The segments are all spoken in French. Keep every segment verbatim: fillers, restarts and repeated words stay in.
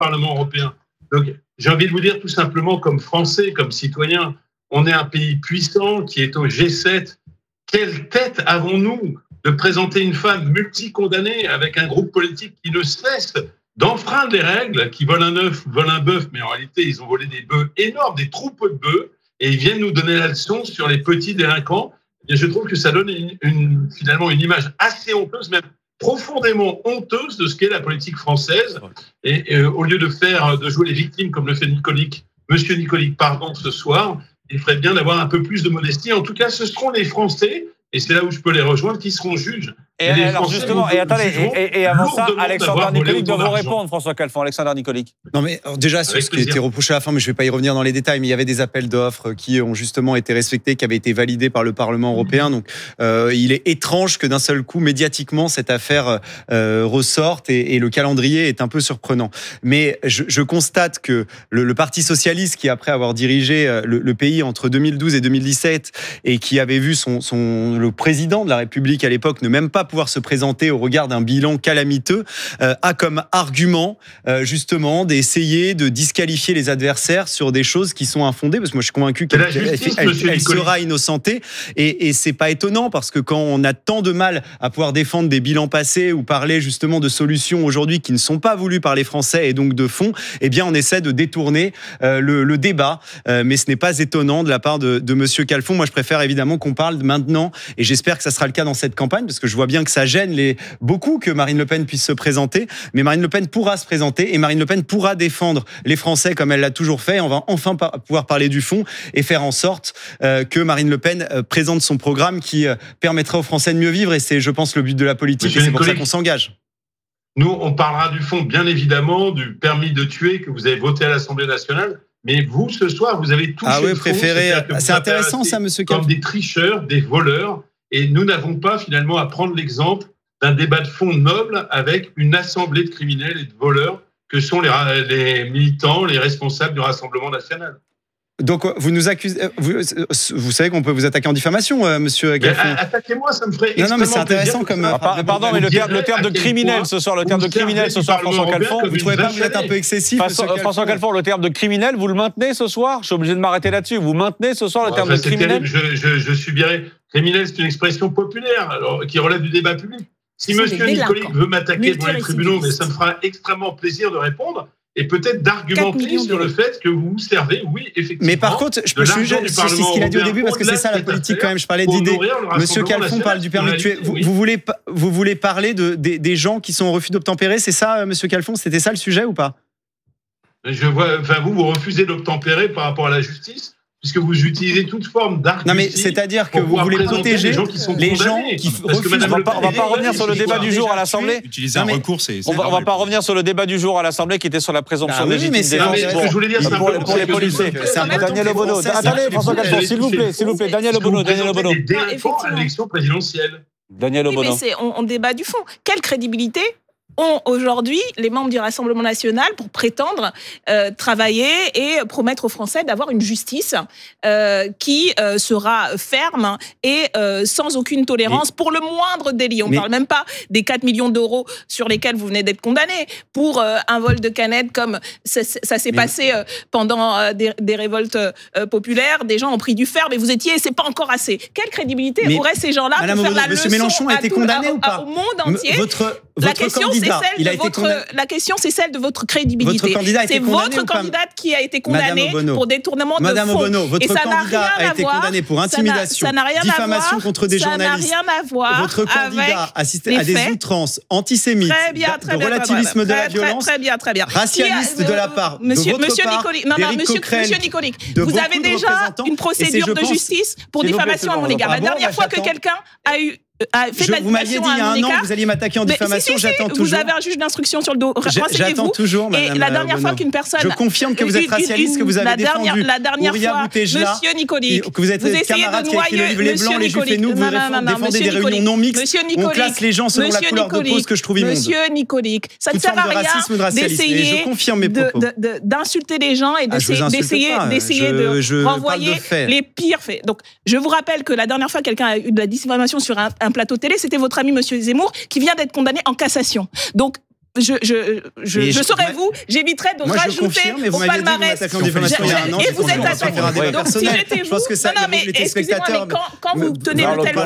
Parlement européen. Donc, j'ai envie de vous dire tout simplement, comme Français, comme citoyens, on est un pays puissant qui est au G sept. Quelle tête avons-nous de présenter une femme multi-condamnée avec un groupe politique qui ne cesse d'enfreindre les règles, qui volent un œuf, volent un bœuf, mais en réalité, ils ont volé des bœufs énormes, des troupeaux de bœufs, et ils viennent nous donner la leçon sur les petits délinquants. Et je trouve que ça donne une, une, finalement une image assez honteuse, même profondément honteuse de ce qu'est la politique française. Et, et euh, au lieu de faire, de jouer les victimes comme le fait Nicolic, Monsieur Nicolic, pardon, ce soir, il ferait bien d'avoir un peu plus de modestie. En tout cas, ce seront les Français, et c'est là où je peux les rejoindre, qui seront juges. Et, et alors Français justement, et attendez, et, et, et avant ça, Alexandre Nicolic doit vous répondre, François Calfon. Alexandre Nicolic. Non mais alors déjà sur Avec ce plaisir. qui a été reproché à la fin, mais je ne vais pas y revenir dans les détails, mais il y avait des appels d'offres qui ont justement été respectés, qui avaient été validés par le Parlement européen. Donc euh, il est étrange que d'un seul coup, médiatiquement, cette affaire euh, ressorte et, et le calendrier est un peu surprenant. Mais je, je constate que le, le Parti socialiste, qui après avoir dirigé le, le pays entre deux mille douze et deux mille dix-sept et qui avait vu son, son le président de la République à l'époque ne même pas pouvoir se présenter au regard d'un bilan calamiteux, euh, a comme argument euh, justement d'essayer de disqualifier les adversaires sur des choses qui sont infondées, parce que moi je suis convaincu qu'elle justice, elle, elle, elle sera innocentée, et, et c'est pas étonnant parce que quand on a tant de mal à pouvoir défendre des bilans passés ou parler justement de solutions aujourd'hui qui ne sont pas voulues par les Français et donc de fond, eh bien on essaie de détourner euh, le, le débat, euh, mais ce n'est pas étonnant de la part de, de Monsieur Calfon. Moi je préfère évidemment qu'on parle maintenant, et j'espère que ça sera le cas dans cette campagne, parce que je vois bien que ça gêne les, beaucoup que Marine Le Pen puisse se présenter, mais Marine Le Pen pourra se présenter et Marine Le Pen pourra défendre les Français comme elle l'a toujours fait. On va enfin par, pouvoir parler du fond et faire en sorte euh, que Marine Le Pen euh, présente son programme qui euh, permettra aux Français de mieux vivre, et c'est, je pense, le but de la politique. Monsieur et c'est pour ça qu'on s'engage. Nous, on parlera du fond, bien évidemment, du permis de tuer que vous avez voté à l'Assemblée nationale, mais vous, ce soir, vous avez touché ah oui, le fond. Préféré, c'est intéressant ça, Monsieur Calfon. Comme des tricheurs, des voleurs, et nous n'avons pas finalement à prendre l'exemple d'un débat de fond noble avec une assemblée de criminels et de voleurs que sont les, les militants, les responsables du Rassemblement national. Donc, vous nous accusez. Vous, vous savez qu'on peut vous attaquer en diffamation, euh, Monsieur Calfon. Attaquez-moi, ça me ferait. Non, non, mais c'est intéressant comme. Ah, par, pardon, mais le terme, le terme de criminel ce soir, le terme de criminel ce soir, François Calfon. Vous ne trouvez pas que vous êtes un peu excessif, François, Calfon. François Calfon, le terme de criminel, vous le maintenez ce soir? Je suis obligé de m'arrêter là-dessus. Vous maintenez ce soir le terme enfin, de criminel? je, je, je subirais. Criminel, c'est une expression populaire, alors, qui relève du débat public. Si Monsieur Nicolic veut m'attaquer devant les tribunaux, mais ça me fera extrêmement plaisir de répondre. Et peut-être d'argumenter sur le fait que vous vous servez, oui, effectivement. Mais par contre, je peux juger sur ce qu'il a dit au début, parce que c'est ça la politique quand même. Je parlais d'idées. Monsieur Calfon parle du permis de tuer. Vous, vous, voulez, vous voulez parler de, des, des gens qui sont en refus d'obtempérer, c'est ça, Monsieur Calfon? C'était ça le sujet ou pas? Je vois, enfin, vous, vous refusez d'obtempérer par rapport à la justice, puisque vous utilisez toute forme d'argument. Non, mais c'est-à dire que vous voulez protéger les gens qui, sont les gens qui refusent. On ne va pas, on va pas revenir sur le débat du jour à l'Assemblée. Utiliser un recours, c'est. On va, on va pas revenir sur le débat du jour à l'Assemblée qui était sur la présomption de légitimité pour, pour les policiers. Daniel Obono. Attendez, François Calfon, s'il vous plaît, s'il vous plaît, Daniel Obono, Daniel Obono. Des délinquants à l'élection présidentielle. Daniel Obono. Oui, mais on, on débat du fond. Quelle crédibilité ont aujourd'hui les membres du Rassemblement national pour prétendre euh, travailler et promettre aux Français d'avoir une justice euh, qui euh, sera ferme et euh, sans aucune tolérance mais, pour le moindre délit. On ne parle même pas des quatre millions d'euros sur lesquels vous venez d'être condamné pour euh, un vol de canettes comme ça, ça s'est mais, passé euh, pendant euh, des, des révoltes euh, populaires. Des gens ont pris du fer, mais vous étiez, c'est pas encore assez. Quelle crédibilité mais, auraient ces gens-là Madame pour faire Obono, la leçon Mélenchon a été tout, condamné à, ou pas à, au monde entier? Votre, la votre question, candidat, c'est celle il a de été votre, condamné. la question, c'est celle de votre crédibilité. Votre candidat a été c'est condamné votre candidate qui a été condamnée pour détournement de Madame fonds. Obono, votre et ça candidat n'a rien a été voir, condamné pour intimidation, ça n'a, ça n'a rien diffamation à voir, contre des ça journalistes. Ça n'a rien à voir. Votre candidat a assisté à des faits. outrances antisémites, très bien, très de bien, relativisme très bien, de la violence, très bien, très bien, racialiste de la part monsieur, de votre monsieur part, Nicolic, non, non, monsieur, monsieur Nicolic, vous avez déjà une procédure de justice pour diffamation à mon égard. La dernière fois que quelqu'un a eu a fait je, de la vous m'aviez dit il y a un an que vous alliez m'attaquer en diffamation, si, si, si, j'attends toujours. Vous avez un juge d'instruction sur le dos, renseignez-vous. J'attends toujours, madame. Et la dernière fois qu'une personne... Je confirme que vous êtes racialiste, que vous avez la défendu dernière, la dernière fois, monsieur Nicolic, que vous êtes les camarades qui écrit le livre Les Blancs, les Juifs et nous, vous défendez des réunions non mixtes, on classe les gens selon la couleur de peau, ce que je trouve immonde. Monsieur Nicolic, ça ne sert à rien d'essayer d'insulter les gens et d'essayer de renvoyer les pires faits. Donc, je vous rappelle que la dernière fois, quelqu'un a eu de la diffamation sur un plateau télé, c'était votre ami monsieur Zemmour, qui vient d'être condamné en cassation. Donc, je, je, je, je, je serais vous, j'éviterais de moi, rajouter au palmarès. Et vous êtes attaqué. Donc, si j'étais vous, non, non, mais excusez-moi, mais quand, quand vous tenez de tels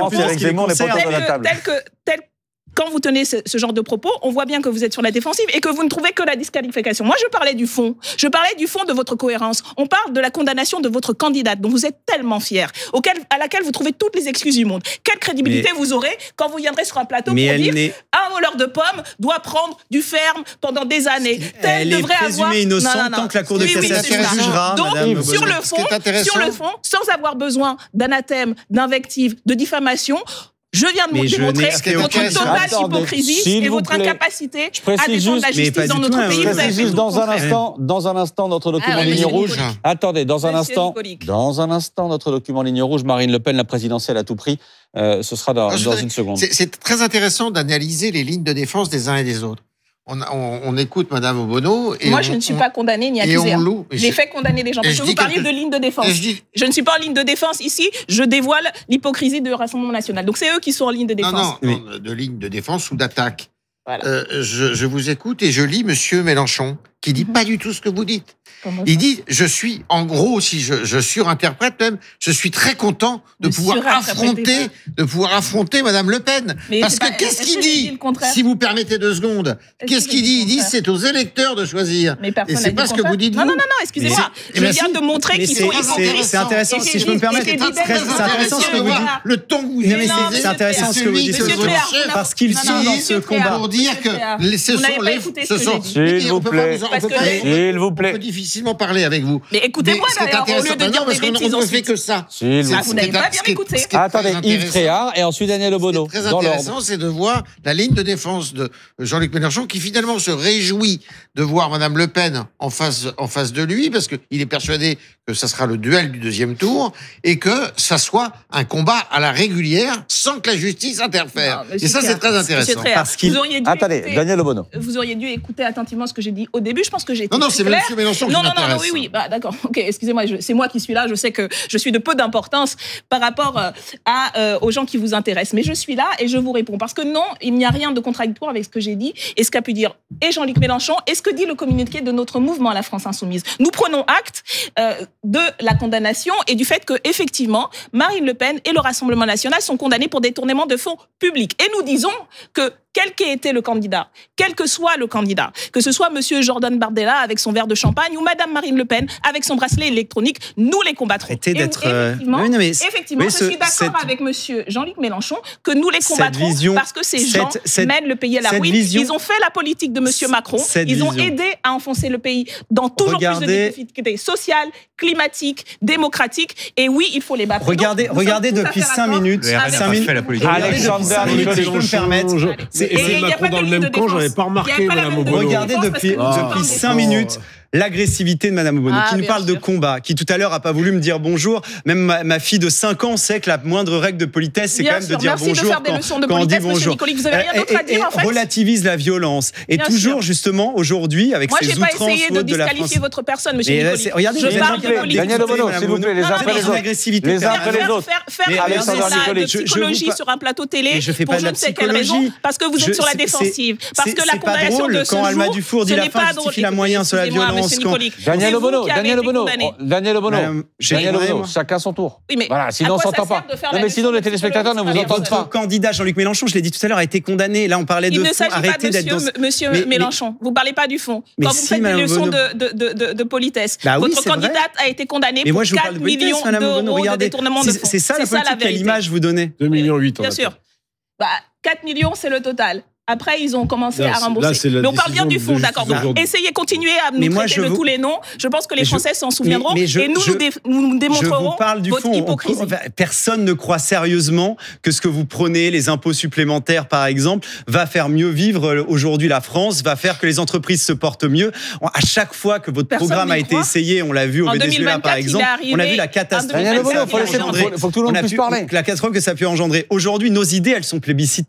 propos, tel que, tel quand vous tenez ce, ce genre de propos, on voit bien que vous êtes sur la défensive et que vous ne trouvez que la disqualification. Moi, je parlais du fond. Je parlais du fond de votre cohérence. On parle de la condamnation de votre candidate, dont vous êtes tellement fier, auquel, à laquelle vous trouvez toutes les excuses du monde. Quelle crédibilité mais, vous aurez quand vous viendrez sur un plateau pour dire un voleur de pommes doit prendre du ferme pendant des années. Elle est présumée innocente non, non, non. tant que la Cour de cassation oui, oui, jugera. Donc, Madame sur le fond, sur le fond, sans avoir besoin d'anathème, d'invective, de diffamation, je viens de vous démontrer votre totale hypocrisie et votre incapacité à défendre la justice dans notre pays. Je précise juste dans un instant, dans un instant, notre document ligne rouge. Attendez, dans un instant, dans un instant, notre document ligne rouge, Marine Le Pen, la présidentielle à tout prix. Euh, ce sera dans, dans une seconde. C'est, c'est très intéressant d'analyser les lignes de défense des uns et des autres. On, on, on écoute Madame Obono. Et Moi, on, je ne suis pas condamnée ni accusée. J'ai fait condamner des gens. Parce que vous parliez de ligne de défense. Je, dis... je ne suis pas en ligne de défense ici. Je dévoile l'hypocrisie du Rassemblement national. Donc, c'est eux qui sont en ligne de défense. Non, non, non de ligne de défense ou d'attaque. Voilà. Euh, je, je vous écoute et je lis Monsieur Mélenchon, qui dit mm-hmm. pas du tout ce que vous dites. Il dit, je suis, en gros, si je, je surinterprète même, je suis très content de pouvoir affronter, de pouvoir affronter Madame Le Pen. Mais parce que pas, qu'est-ce qu'il dit, si vous permettez deux secondes, est-ce qu'est-ce qu'il dit? Il dit, c'est aux électeurs de choisir. Mais et c'est pas ce que vous dites. Non, non, non, non, excusez-moi. Je viens de montrer qu'ils sont hypocrites. C'est intéressant, si je peux me permettre. C'est intéressant ce que vous dites. Le ton que vous utilisez. C'est intéressant ce que vous dites. Parce qu'ils sont dans ce combat. Pour dire que ce sont les, ce sont. S'il vous plaît. S'il vous plaît. On peut difficilement parler avec vous. Mais écoutez-moi d'ailleurs, au lieu de dire des bêtises on ne fait que ça. Vous n'avez pas bien écouté. Attendez, Yves Tréhard et ensuite Daniel Obono. Ce qui est très intéressant, c'est de voir la ligne de défense de Jean-Luc Mélenchon qui finalement se réjouit de voir Madame Le Pen en face, en face de lui parce qu'il est persuadé que ça sera le duel du deuxième tour et que ça soit un combat à la régulière sans que la justice interfère. Non, et ça, c'est très intéressant. Parce qu'il... Attendez, écouter, Daniel Obono. Vous auriez dû écouter attentivement ce que j'ai dit au début. Je pense que j'ai été Non, non, c'est clair. M. Mélenchon qui non, m'intéresse. Non, non, non, oui, oui. Bah, d'accord. Ok, excusez-moi. Je, c'est moi qui suis là. Je sais que je suis de peu d'importance par rapport euh, à, euh, aux gens qui vous intéressent. Mais je suis là et je vous réponds. Parce que non, il n'y a rien de contradictoire avec ce que j'ai dit et ce qu'a pu dire et Jean-Luc Mélenchon et ce que dit le communiqué de notre mouvement La France Insoumise. Nous prenons acte euh, de la condamnation et du fait que, effectivement, Marine Le Pen et le Rassemblement national sont condamnés pour détournement de fonds publics. Et nous disons que quel qu'ait été le candidat, quel que soit le candidat, que ce soit Monsieur Jordan Bardella avec son verre de champagne ou Madame Marine Le Pen avec son bracelet électronique, nous les combattrons. Arrêtez d'être... Et effectivement, oui, non, mais effectivement mais je ce, suis d'accord cette... avec Monsieur Jean-Luc Mélenchon que nous les combattrons vision, parce que ces cette, gens cette, mènent le pays à la ruine. Vision, ils ont fait la politique de Monsieur Macron. Ils vision. ont aidé à enfoncer le pays dans toujours Regardez, plus de difficultés sociales, climatiques, démocratiques. Et oui, il faut les battre. Regardez, donc, regardez depuis cinq minutes. cinq minutes. Alexandre, si je peux me permettre. Et Macron dans le même camp, j'avais pas remarqué, Madame Obono. Regardez depuis, ah, depuis cinq minutes l'agressivité de Madame Obono, ah, qui nous parle sûr. de combat, qui tout à l'heure a pas voulu me dire bonjour. Même ma, ma fille de cinq ans sait que la moindre règle de politesse, c'est bien quand même sûr. de dire Merci bonjour de faire des quand, leçons de quand politesse, on dit bonjour. Nicolique, vous avez rien d'autre à dire, et, en fait. relativise la violence. Et bien toujours, sûr. justement, aujourd'hui, avec Moi, ces outrances Moi, j'ai pas essayé de disqualifier votre personne, monsieur Nicolique. Regardez, je parle de politique. Daniel Obono, s'il vous plaît, les uns après les autres. Les uns après les autres. Faire de psychologie sur un plateau télé pour je ne sais quelle raison, parce que vous êtes sur la défensive. Parce que la condamnation de ce jour, quand Alma Dufour dit la fin justifie la moyen sur la violence. Daniel Obono, Daniel Obono, Daniel Obono, Daniel Obono, chacun son tour. Oui, mais voilà, sinon on s'entend pas. Non, mais sinon les téléspectateurs ne vous entendent pas. Votre candidat Jean-Luc Mélenchon, je l'ai dit tout à l'heure, a été condamné. Là, on parlait de fond. Arrêtez d'être dans. Monsieur Mélenchon, vous parlez pas du fond. Quand vous faites des leçons de politesse, votre candidate a été condamnée pour quatre millions d'euros de détournement de fonds. C'est ça la politique. Quelle image vous donnez? deux virgule huit millions. Bien sûr. quatre millions, c'est le total. Après, ils ont commencé là, à rembourser. Là, mais on parle bien du fond, d'accord. Donc, essayez, continuez à nous moi, traiter de vous... tous les noms. Je pense que les Français s'en souviendront. Mais, mais je, et nous, je, nous, dé... nous démontrerons je vous parle du votre fond. hypocrisie. On, personne ne croit sérieusement que ce que vous prenez, les impôts supplémentaires, par exemple, va faire mieux vivre aujourd'hui la France, va faire que les entreprises se portent mieux. À chaque fois que votre personne programme a été essayé, on l'a vu au Venezuela, par exemple, on a vu la catastrophe. Il faut que tout le monde puisse parler. La catastrophe que ça a pu engendrer. Aujourd'hui, nos idées, elles sont plébiscitées.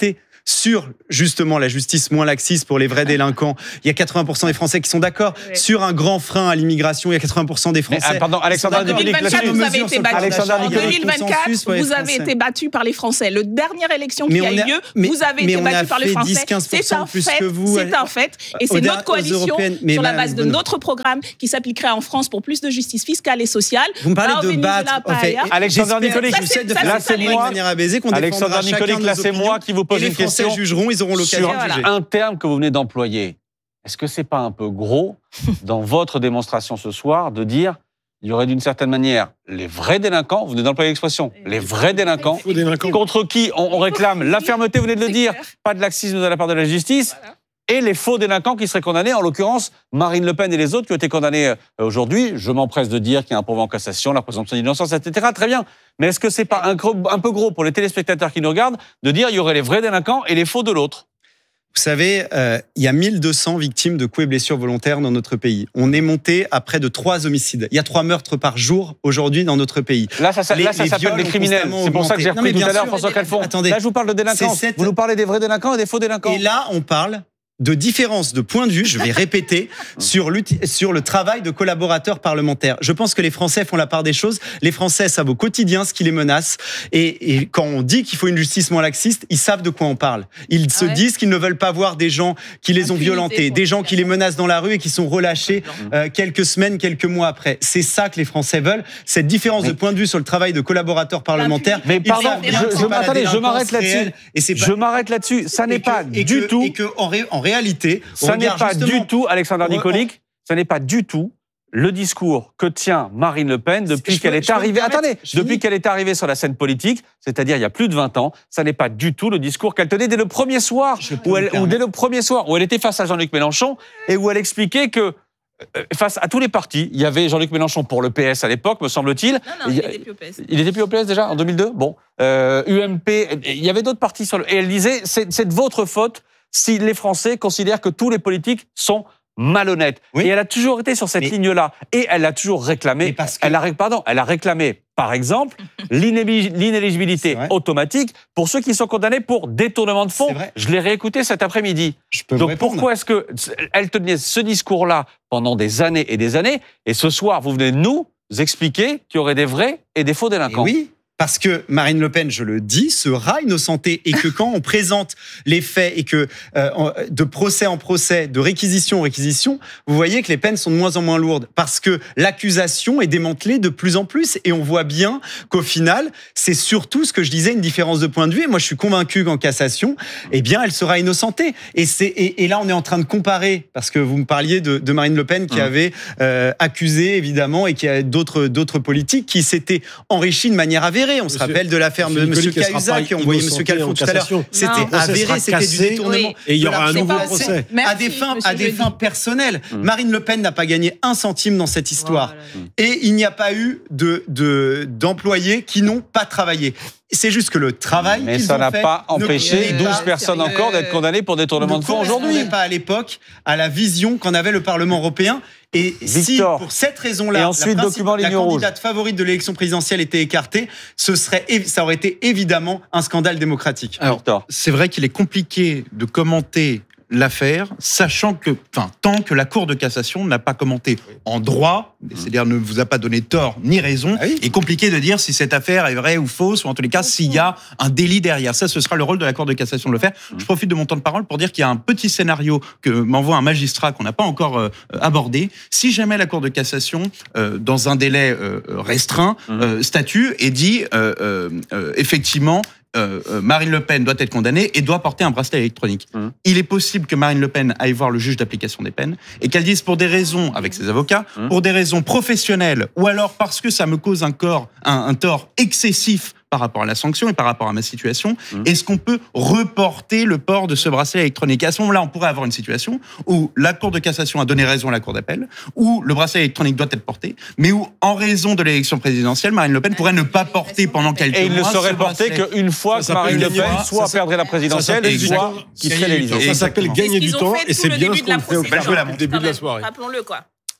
sur justement la justice moins laxiste pour les vrais délinquants. Il y a quatre-vingts pour cent des Français qui sont d'accord. Oui. Sur un grand frein à l'immigration, il y a quatre-vingts pour cent des Français. Mais, ah, pardon, Alexandre Nicolic, vous avez été battu. En deux mille vingt-quatre, vous avez été battu par les Français. Le dernière élection qui a eu lieu, mais, vous avez été battu par les Français. C'est un fait. C'est un fait. Et c'est notre coalition sur la base de notre programme qui s'appliquerait en France pour plus de justice fiscale et sociale. Vous me parlez de battre. Alexandre Nicolic, là c'est moi. Alexandre Nicolic, là c'est moi qui vous pose une question. Les Français jugeront, ils auront l'occasion de juger. Un terme que vous venez d'employer, est-ce que c'est pas un peu gros dans votre démonstration ce soir de dire il y aurait d'une certaine manière les vrais délinquants, vous venez d'employer l'expression, les vrais délinquants, contre qui on, on réclame la fermeté, vous venez de le dire, pas de laxisme de la part de la justice, et les faux délinquants qui seraient condamnés, en l'occurrence Marine Le Pen et les autres qui ont été condamnés aujourd'hui. Je m'empresse de dire qu'il y a un pourvoi en cassation, la présomption d'innocence, et cetera. Très bien. Mais est-ce que c'est pas un, un peu gros pour les téléspectateurs qui nous regardent de dire il y aurait les vrais délinquants et les faux de l'autre ? Vous savez, euh, il y a mille deux cents victimes de coups et blessures volontaires dans notre pays. On est monté à près de trois homicides. Il y a trois meurtres par jour aujourd'hui dans notre pays. Là, ça, les, là, ça s'appelle des criminels. C'est pour ça que j'ai repris tout à l'heure François Calfon. Attendez, là, je vous parle de délinquants. Cette... Vous nous parlez des vrais délinquants et des faux délinquants. Et là, on parle de différence de point de vue, je vais répéter, sur, sur le travail de collaborateurs parlementaires. Je pense que les Français font la part des choses. Les Français savent au quotidien ce qui les menace. Et, et quand on dit qu'il faut une justice moins laxiste, ils savent de quoi on parle. Ils ah se ouais. disent qu'ils ne veulent pas voir des gens qui les ont violentés, des gens qui les menacent dans la rue et qui sont relâchés euh, quelques semaines, quelques mois après. C'est ça que les Français veulent. Cette différence mais... de point de vue sur le travail de collaborateurs parlementaires. Mais pardon, je, je, attendez, je m'arrête là-dessus. Je m'arrête là-dessus. Ça n'est pas du tout. Et que en réalité, ça n'est pas du tout, Alexandre Nicolic, ça n'est pas du tout le discours que tient Marine Le Pen depuis qu'elle est arrivée. Attendez, depuis qu'elle est arrivée sur la scène politique, c'est-à-dire il y a plus de vingt ans, ça n'est pas du tout le discours qu'elle tenait dès le premier soir, où elle, ou dès le premier soir où elle était face à Jean-Luc Mélenchon et où elle expliquait que face à tous les partis, il y avait Jean-Luc Mélenchon pour le P S à l'époque, me semble-t-il. Non, non, il, il était plus au P S. Il était plus au P S déjà, en deux mille deux. Bon, euh, U M P, il y avait d'autres partis sur le. Et elle disait, c'est, c'est de votre faute si les Français considèrent que tous les politiques sont malhonnêtes. Oui. Et elle a toujours été sur cette mais, ligne-là. Et elle a toujours réclamé, parce que... elle a, pardon, elle a réclamé, par exemple, l'inéligibilité automatique pour ceux qui sont condamnés pour détournement de fonds. Je l'ai réécouté cet après-midi. Je peux Donc pourquoi est-ce qu'elle tenait ce discours-là pendant des années et des années, et ce soir, vous venez de nous expliquer qu'il y aurait des vrais et des faux délinquants? Et oui. Parce que Marine Le Pen, je le dis, sera innocentée et que quand on présente les faits et que euh, de procès en procès, de réquisition en réquisition, vous voyez que les peines sont de moins en moins lourdes parce que l'accusation est démantelée de plus en plus et on voit bien qu'au final, c'est surtout ce que je disais, une différence de point de vue. Et moi, je suis convaincu qu'en cassation, eh bien, elle sera innocentée. Et, c'est, et, et là, on est en train de comparer parce que vous me parliez de, de Marine Le Pen qui mmh. avait euh, accusé, évidemment, et qui a d'autres, d'autres politiques qui s'étaient enrichis de manière avérée. On se rappelle de l'affaire de M. Cahuzac, on voyait M. Calfon tout à l'heure. C'était avéré, c'était du détournement. Oui. Et il y aura un nouveau procès. À des fins, à des fins personnelles. Mmh. Marine Le Pen n'a pas gagné un centime dans cette histoire. Voilà. Et il n'y a pas eu de, de, d'employés qui n'ont pas travaillé. C'est juste que le travail Mais qu'ils ça ont n'a fait pas empêché douze pas personnes sérieux. encore d'être condamnées pour détournement de fonds aujourd'hui. Ne correspondait pas à l'époque à la vision qu'en avait le Parlement européen. Et Victor. si, pour cette raison-là, et ensuite, la, document la candidate rouge. favorite de l'élection présidentielle était écartée, ce serait, ça aurait été évidemment un scandale démocratique. Alors, c'est vrai qu'il est compliqué de commenter l'affaire, sachant que, enfin, tant que la Cour de cassation n'a pas commenté en droit, c'est-à-dire ne vous a pas donné tort ni raison, ah oui. est compliqué de dire si cette affaire est vraie ou fausse, ou en tous les cas, s'il y a un délit derrière. Ça, ce sera le rôle de la Cour de cassation de le faire. Je profite de mon temps de parole pour dire qu'il y a un petit scénario que m'envoie un magistrat qu'on n'a pas encore euh, abordé. Si jamais la Cour de cassation, euh, dans un délai euh, restreint, euh, statue et dit, euh, euh, euh, effectivement, Euh, euh, Marine Le Pen doit être condamnée et doit porter un bracelet électronique. Mmh. Il est possible que Marine Le Pen aille voir le juge d'application des peines et qu'elle dise pour des raisons, avec ses avocats, mmh. pour des raisons professionnelles ou alors parce que ça me cause un, corps, un, un tort excessif par rapport à la sanction et par rapport à ma situation, mmh. est-ce qu'on peut reporter le port de ce bracelet électronique? À ce moment-là, on pourrait avoir une situation où la Cour de cassation a donné raison à la Cour d'appel, où le bracelet électronique doit être porté, mais où, en raison de l'élection présidentielle, Marine Le Pen pourrait ne pas porter pendant quelques mois. Et il ne serait porté qu'une fois que Marine Le Pen soit perdrait la présidentielle, soit quitterait l'Élysée. Ça s'appelle gagner du temps et c'est bien ce qu'on fait au début de la soirée. Rappelons-le, quoi.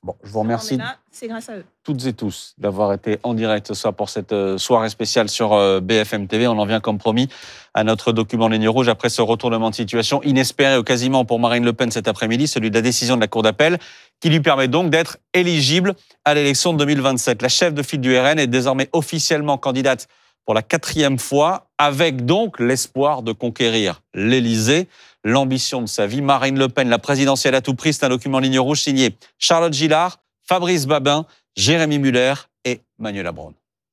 Bon, je vous remercie là, c'est grâce à eux. toutes et tous d'avoir été en direct ce soir pour cette soirée spéciale sur B F M T V. On en vient comme promis à notre document Ligne Rouge après ce retournement de situation inespéré ou quasiment pour Marine Le Pen cet après-midi, celui de la décision de la Cour d'appel qui lui permet donc d'être éligible à l'élection de deux mille vingt-sept. La chef de file du R N est désormais officiellement candidate pour la quatrième fois, avec donc l'espoir de conquérir l'Élysée. L'ambition de sa vie, Marine Le Pen, la présidentielle à tout prix, c'est un document Ligne Rouge signé Charlotte Gillard, Fabrice Babin, Jérémy Muller et Manuela Braun.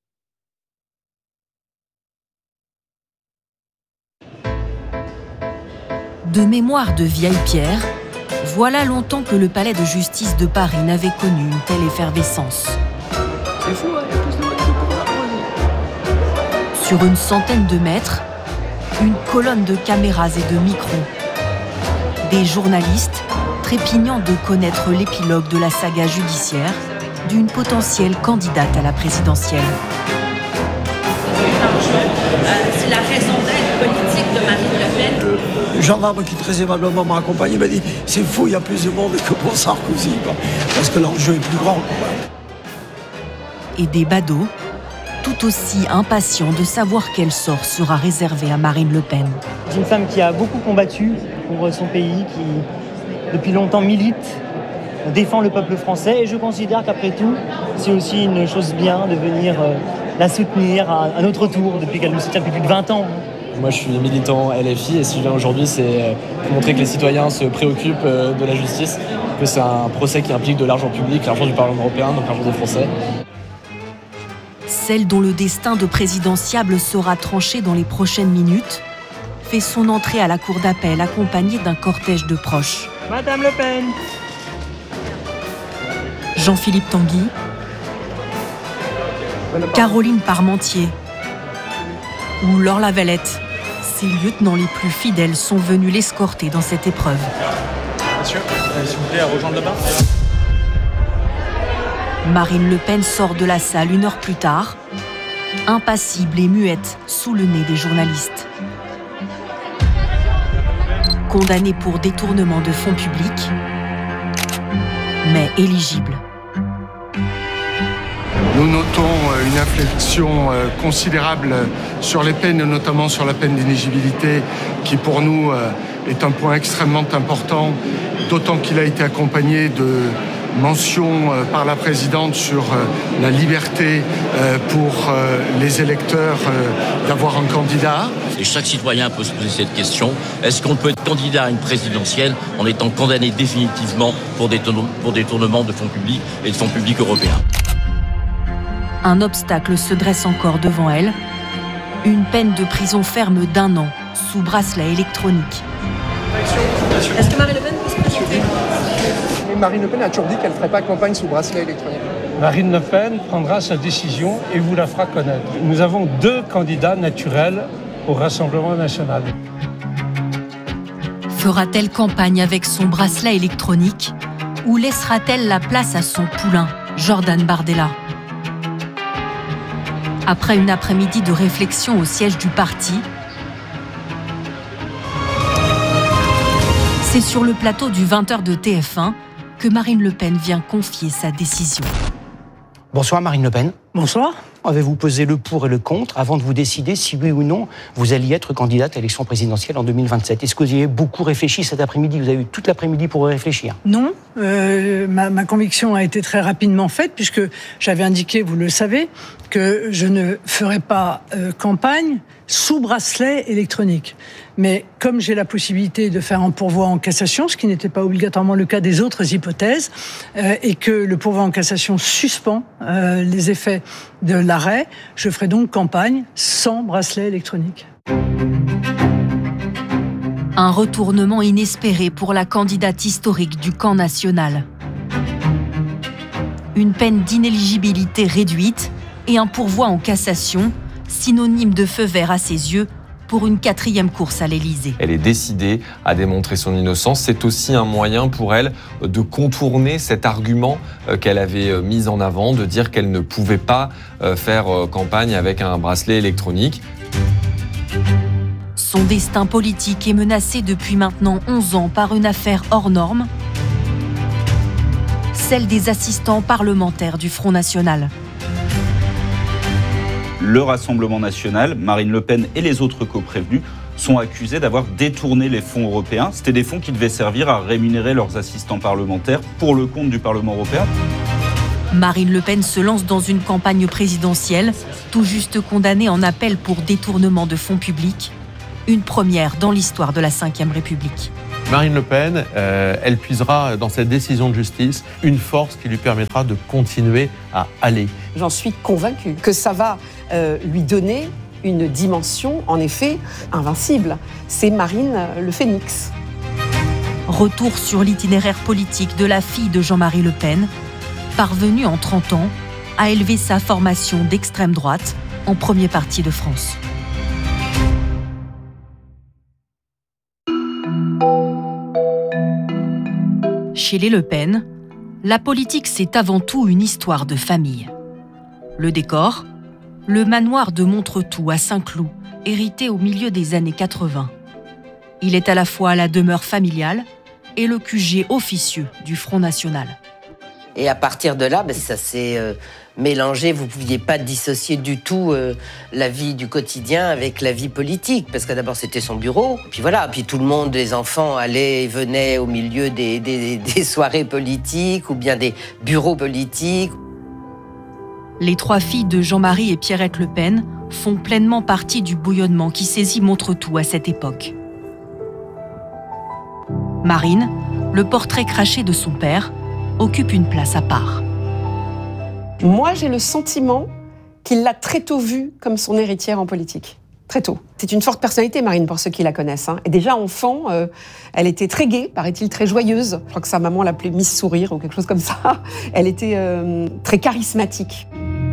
De mémoire de vieille pierre, voilà longtemps que le palais de justice de Paris n'avait connu une telle effervescence. C'est fou, hein, il y a plus de monde que pour Sur une centaine de mètres, une colonne de caméras et de micros. Des journalistes trépignant de connaître l'épilogue de la saga judiciaire d'une potentielle candidate à la présidentielle. C'est la raison d'être politique de Marine Le Pen. Le gendarme qui très aimablement m'a accompagné m'a dit « C'est fou, il y a plus de monde que pour Sarkozy, parce que l'enjeu est plus grand. » Et des badauds, tout aussi impatients de savoir quel sort sera réservé à Marine Le Pen. C'est une femme qui a beaucoup combattu pour son pays, qui depuis longtemps milite, défend le peuple français, et je considère qu'après tout, c'est aussi une chose bien de venir la soutenir à notre tour, depuis qu'elle me soutient depuis plus de vingt ans. Moi, je suis militant L F I et si je viens aujourd'hui, c'est pour montrer que les citoyens se préoccupent de la justice, que c'est un procès qui implique de l'argent public, l'argent du Parlement européen, donc l'argent des Français. Celle dont le destin de présidentiable sera tranché dans les prochaines minutes, fait son entrée à la cour d'appel accompagnée d'un cortège de proches. Madame Le Pen. Jean-Philippe Tanguy, Caroline Parmentier ou Laure Lavalette. Ces lieutenants les plus fidèles sont venus l'escorter dans cette épreuve. Monsieur, euh, s'il vous plaît, à rejoindre là-bas. Marine Le Pen sort de la salle une heure plus tard, impassible et muette sous le nez des journalistes. Condamnée pour détournement de fonds publics, mais éligible. Nous notons une inflexion considérable sur les peines, notamment sur la peine d'inéligibilité, qui pour nous est un point extrêmement important, d'autant qu'il a été accompagné de mentions par la présidente sur la liberté pour les électeurs d'avoir un candidat. Et chaque citoyen peut se poser cette question. Est-ce qu'on peut être candidat à une présidentielle en étant condamné définitivement pour détournement de fonds publics et de fonds publics européens ? Un obstacle se dresse encore devant elle, une peine de prison ferme d'un an, sous bracelet électronique. Est-ce que Marine Le Pen peut se présenter ? Marine Le Pen a toujours dit qu'elle ne ferait pas campagne sous bracelet électronique. Marine Le Pen prendra sa décision et vous la fera connaître. Nous avons deux candidats naturels au Rassemblement national. Fera-t-elle campagne avec son bracelet électronique ou laissera-t-elle la place à son poulain, Jordan Bardella ? Après une après-midi de réflexion au siège du parti, c'est sur le plateau du vingt heures de T F un que Marine Le Pen vient confier sa décision. Bonsoir Marine Le Pen. Bonsoir. Avez-vous pesé le pour et le contre avant de vous décider si oui ou non vous alliez être candidate à l'élection présidentielle en deux mille vingt-sept ? Est-ce que vous y avez beaucoup réfléchi cet après-midi ? Vous avez eu toute l'après-midi pour y réfléchir ? Non, euh, ma, ma conviction a été très rapidement faite puisque j'avais indiqué, vous le savez, que je ne ferais pas euh, campagne sous bracelet électronique. Mais comme j'ai la possibilité de faire un pourvoi en cassation, ce qui n'était pas obligatoirement le cas des autres hypothèses, euh, et que le pourvoi en cassation suspend euh, les effets de l'arrêt, je ferai donc campagne sans bracelet électronique. Un retournement inespéré pour la candidate historique du camp national. Une peine d'inéligibilité réduite et un pourvoi en cassation, synonyme de feu vert à ses yeux pour une quatrième course à l'Élysée. Elle est décidée à démontrer son innocence. C'est aussi un moyen pour elle de contourner cet argument qu'elle avait mis en avant, de dire qu'elle ne pouvait pas faire campagne avec un bracelet électronique. Son destin politique est menacé depuis maintenant onze ans par une affaire hors norme. celle des assistants parlementaires du Front National. Le Rassemblement national, Marine Le Pen et les autres co-prévenus sont accusés d'avoir détourné les fonds européens. C'était des fonds qui devaient servir à rémunérer leurs assistants parlementaires pour le compte du Parlement européen. Marine Le Pen se lance dans une campagne présidentielle, tout juste condamnée en appel pour détournement de fonds publics. Une première dans l'histoire de la cinquième République. Marine Le Pen, euh, elle puisera dans cette décision de justice une force qui lui permettra de continuer à aller. J'en suis convaincue que ça va euh, lui donner une dimension, en effet, invincible. C'est Marine le Phénix. Retour sur l'itinéraire politique de la fille de Jean-Marie Le Pen, parvenue en trente ans à élever sa formation d'extrême droite en premier parti de France. Chez les Le Pen, la politique, c'est avant tout une histoire de famille. Le décor, le manoir de Montretout à Saint-Cloud, hérité au milieu des années quatre-vingts. Il est à la fois la demeure familiale et le Q G officieux du Front National. Et à partir de là, ben, ça s'est euh, mélangé. Vous ne pouviez pas dissocier du tout euh, la vie du quotidien avec la vie politique. Parce que d'abord, c'était son bureau. Puis voilà, puis tout le monde, les enfants, allaient et venaient au milieu des, des, des soirées politiques ou bien des bureaux politiques. Les trois filles de Jean-Marie et Pierrette Le Pen font pleinement partie du bouillonnement qui saisit Montretout à cette époque. Marine, le portrait craché de son père, occupe une place à part. Moi, j'ai le sentiment qu'il l'a très tôt vue comme son héritière en politique. Très tôt. C'est une forte personnalité, Marine, pour ceux qui la connaissent. Hein. Et déjà, enfant, euh, elle était très gaie, paraît-il très joyeuse. Je crois que sa maman l'appelait Miss Sourire ou quelque chose comme ça. Elle était euh, très charismatique.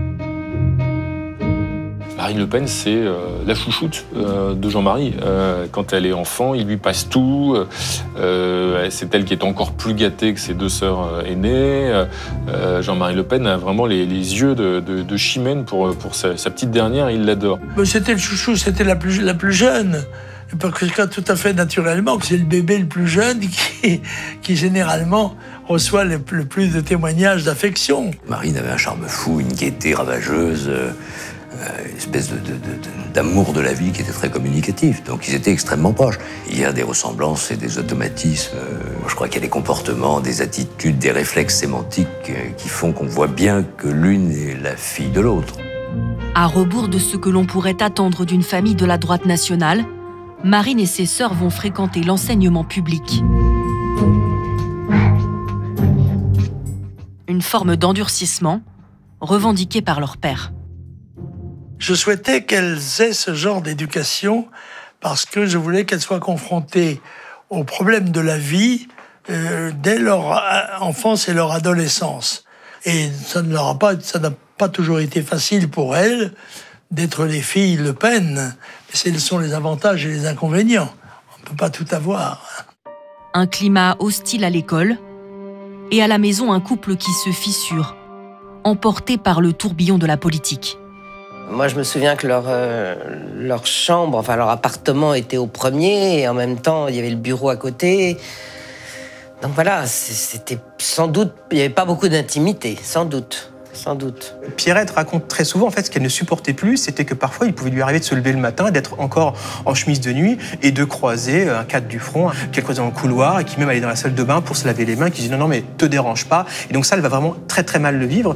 Marine Le Pen, c'est euh, la chouchoute euh, de Jean-Marie. Euh, quand elle est enfant, il lui passe tout. Euh, c'est elle qui est encore plus gâtée que ses deux sœurs euh, aînées. Euh, Jean-Marie Le Pen a vraiment les, les yeux de, de, de chimène pour, pour sa, sa petite dernière. Il l'adore. C'était le chouchou, c'était la plus, la plus jeune. Parce que tout à fait naturellement, que c'est le bébé le plus jeune qui, qui généralement reçoit le, le plus de témoignages d'affection. Marine avait un charme fou, une gaieté ravageuse. Euh... une espèce de, de, de, d'amour de la vie qui était très communicatif. Donc ils étaient extrêmement proches. Il y a des ressemblances et des automatismes. Je crois qu'il y a des comportements, des attitudes, des réflexes sémantiques qui font qu'on voit bien que l'une est la fille de l'autre. À rebours de ce que l'on pourrait attendre d'une famille de la droite nationale, Marine et ses sœurs vont fréquenter l'enseignement public. Une forme d'endurcissement revendiquée par leur père. Je souhaitais qu'elles aient ce genre d'éducation parce que je voulais qu'elles soient confrontées aux problèmes de la vie euh, dès leur enfance et leur adolescence. Et ça ne leur a pas, ça n'a pas toujours été facile pour elles d'être les filles Le Pen. Mais ce sont les avantages et les inconvénients. On ne peut pas tout avoir. Un climat hostile à l'école et à la maison un couple qui se fissure, emporté par le tourbillon de la politique. Moi, je me souviens que leur, euh, leur chambre, enfin leur appartement était au premier, et en même temps, il y avait le bureau à côté. Donc voilà, c'était sans doute, il n'y avait pas beaucoup d'intimité, sans doute, sans doute. Pierrette raconte très souvent, en fait, ce qu'elle ne supportait plus, c'était que parfois, il pouvait lui arriver de se lever le matin, d'être encore en chemise de nuit, et de croiser un cadre du front, qu'elle croisait dans le couloir, et qui même allait dans la salle de bain pour se laver les mains, qui disait non, non, mais te dérange pas. Et donc ça, elle va vraiment très, très mal le vivre.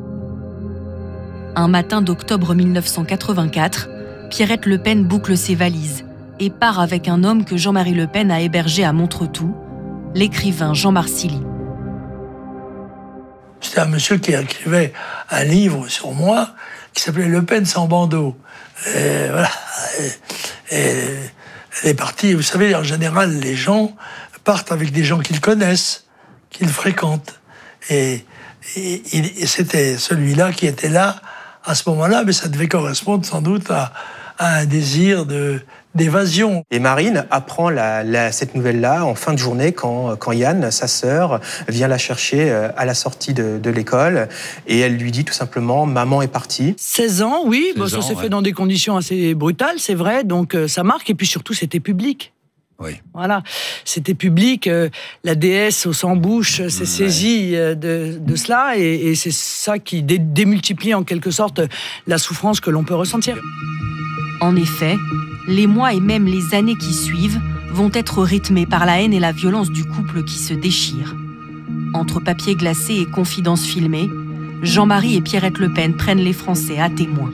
Un matin d'octobre mille neuf cent quatre-vingt-quatre, Pierrette Le Pen boucle ses valises et part avec un homme que Jean-Marie Le Pen a hébergé à Montretout, l'écrivain Jean Marcilly. C'était un monsieur qui écrivait un livre sur moi qui s'appelait Le Pen sans bandeau. Et voilà. Et, et elle est partie. Vous savez, en général, les gens partent avec des gens qu'ils connaissent, qu'ils fréquentent. Et, et, et c'était celui-là qui était là à ce moment-là, mais ça devait correspondre sans doute à, à un désir de, d'évasion. Et Marine apprend la, la, cette nouvelle-là en fin de journée quand, quand Yann, sa sœur, vient la chercher à la sortie de, de l'école et elle lui dit tout simplement « Maman est partie ». seize ans, oui, seize bon, ça ans, s'est ouais. fait dans des conditions assez brutales, c'est vrai, donc euh, ça marque, et puis surtout c'était public. Oui. Voilà, c'était public. Euh, la déesse au sans-bouche s'est saisie euh, de, de cela, et, et c'est ça qui dé- démultiplie en quelque sorte la souffrance que l'on peut ressentir. En effet, les mois et même les années qui suivent vont être rythmés par la haine et la violence du couple qui se déchire. Entre papier glacé et confidences filmées, Jean-Marie et Pierrette Le Pen prennent les Français à témoin.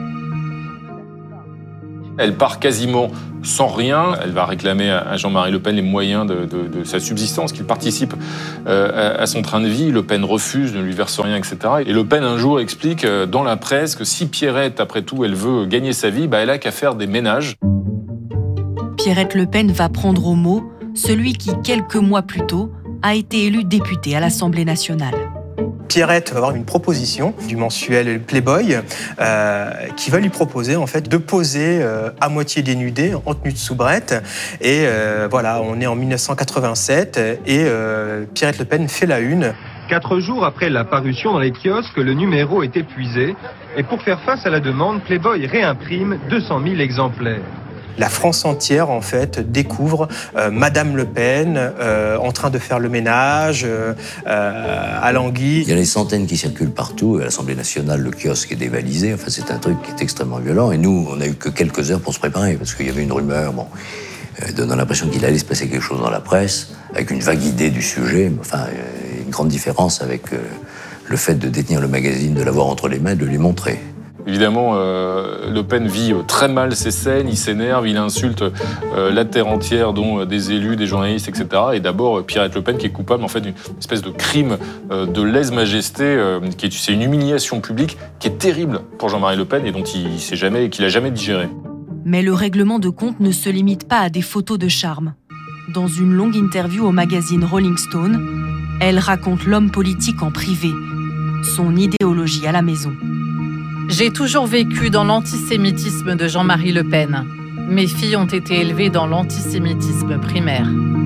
Elle part quasiment sans rien. Elle va réclamer à Jean-Marie Le Pen les moyens de, de, de sa subsistance, qu'il participe euh, à, à son train de vie. Le Pen refuse, ne lui verse rien, et cetera. Et Le Pen, un jour, explique dans la presse que si Pierrette, après tout, elle veut gagner sa vie, bah, elle a qu'à faire des ménages. Pierrette Le Pen va prendre au mot celui qui, quelques mois plus tôt, a été élu député à l'Assemblée nationale. Pierrette va avoir une proposition du mensuel Playboy euh, qui va lui proposer en fait de poser euh, à moitié dénudée en tenue de soubrette. Et euh, voilà, on est en dix-neuf cent quatre-vingt-sept et euh, Pierrette Le Pen fait la une. Quatre jours après la parution dans les kiosques, le numéro est épuisé. Et pour faire face à la demande, Playboy réimprime deux cent mille exemplaires. La France entière, en fait, découvre euh, Madame Le Pen euh, en train de faire le ménage euh, à Languille. Il y a des centaines qui circulent partout. À l'Assemblée nationale, le kiosque est dévalisé. Enfin, c'est un truc qui est extrêmement violent. Et nous, on n'a eu que quelques heures pour se préparer, parce qu'il y avait une rumeur, bon, euh, donnant l'impression qu'il allait se passer quelque chose dans la presse, avec une vague idée du sujet. Mais enfin, euh, une grande différence avec euh, le fait de détenir le magazine, de l'avoir entre les mains et de lui montrer. Évidemment, euh, Le Pen vit très mal ces scènes, il s'énerve, il insulte euh, la terre entière, dont euh, des élus, des journalistes, et cetera. Et d'abord, Pierrette Le Pen qui est coupable en fait d'une espèce de crime euh, de lèse-majesté, euh, qui est, c'est une humiliation publique qui est terrible pour Jean-Marie Le Pen et dont il sait jamais, qu'il n'a jamais digéré. Mais le règlement de compte ne se limite pas à des photos de charme. Dans une longue interview au magazine Rolling Stone, elle raconte l'homme politique en privé, son idéologie à la maison. J'ai toujours vécu dans l'antisémitisme de Jean-Marie Le Pen. Mes filles ont été élevées dans l'antisémitisme primaire.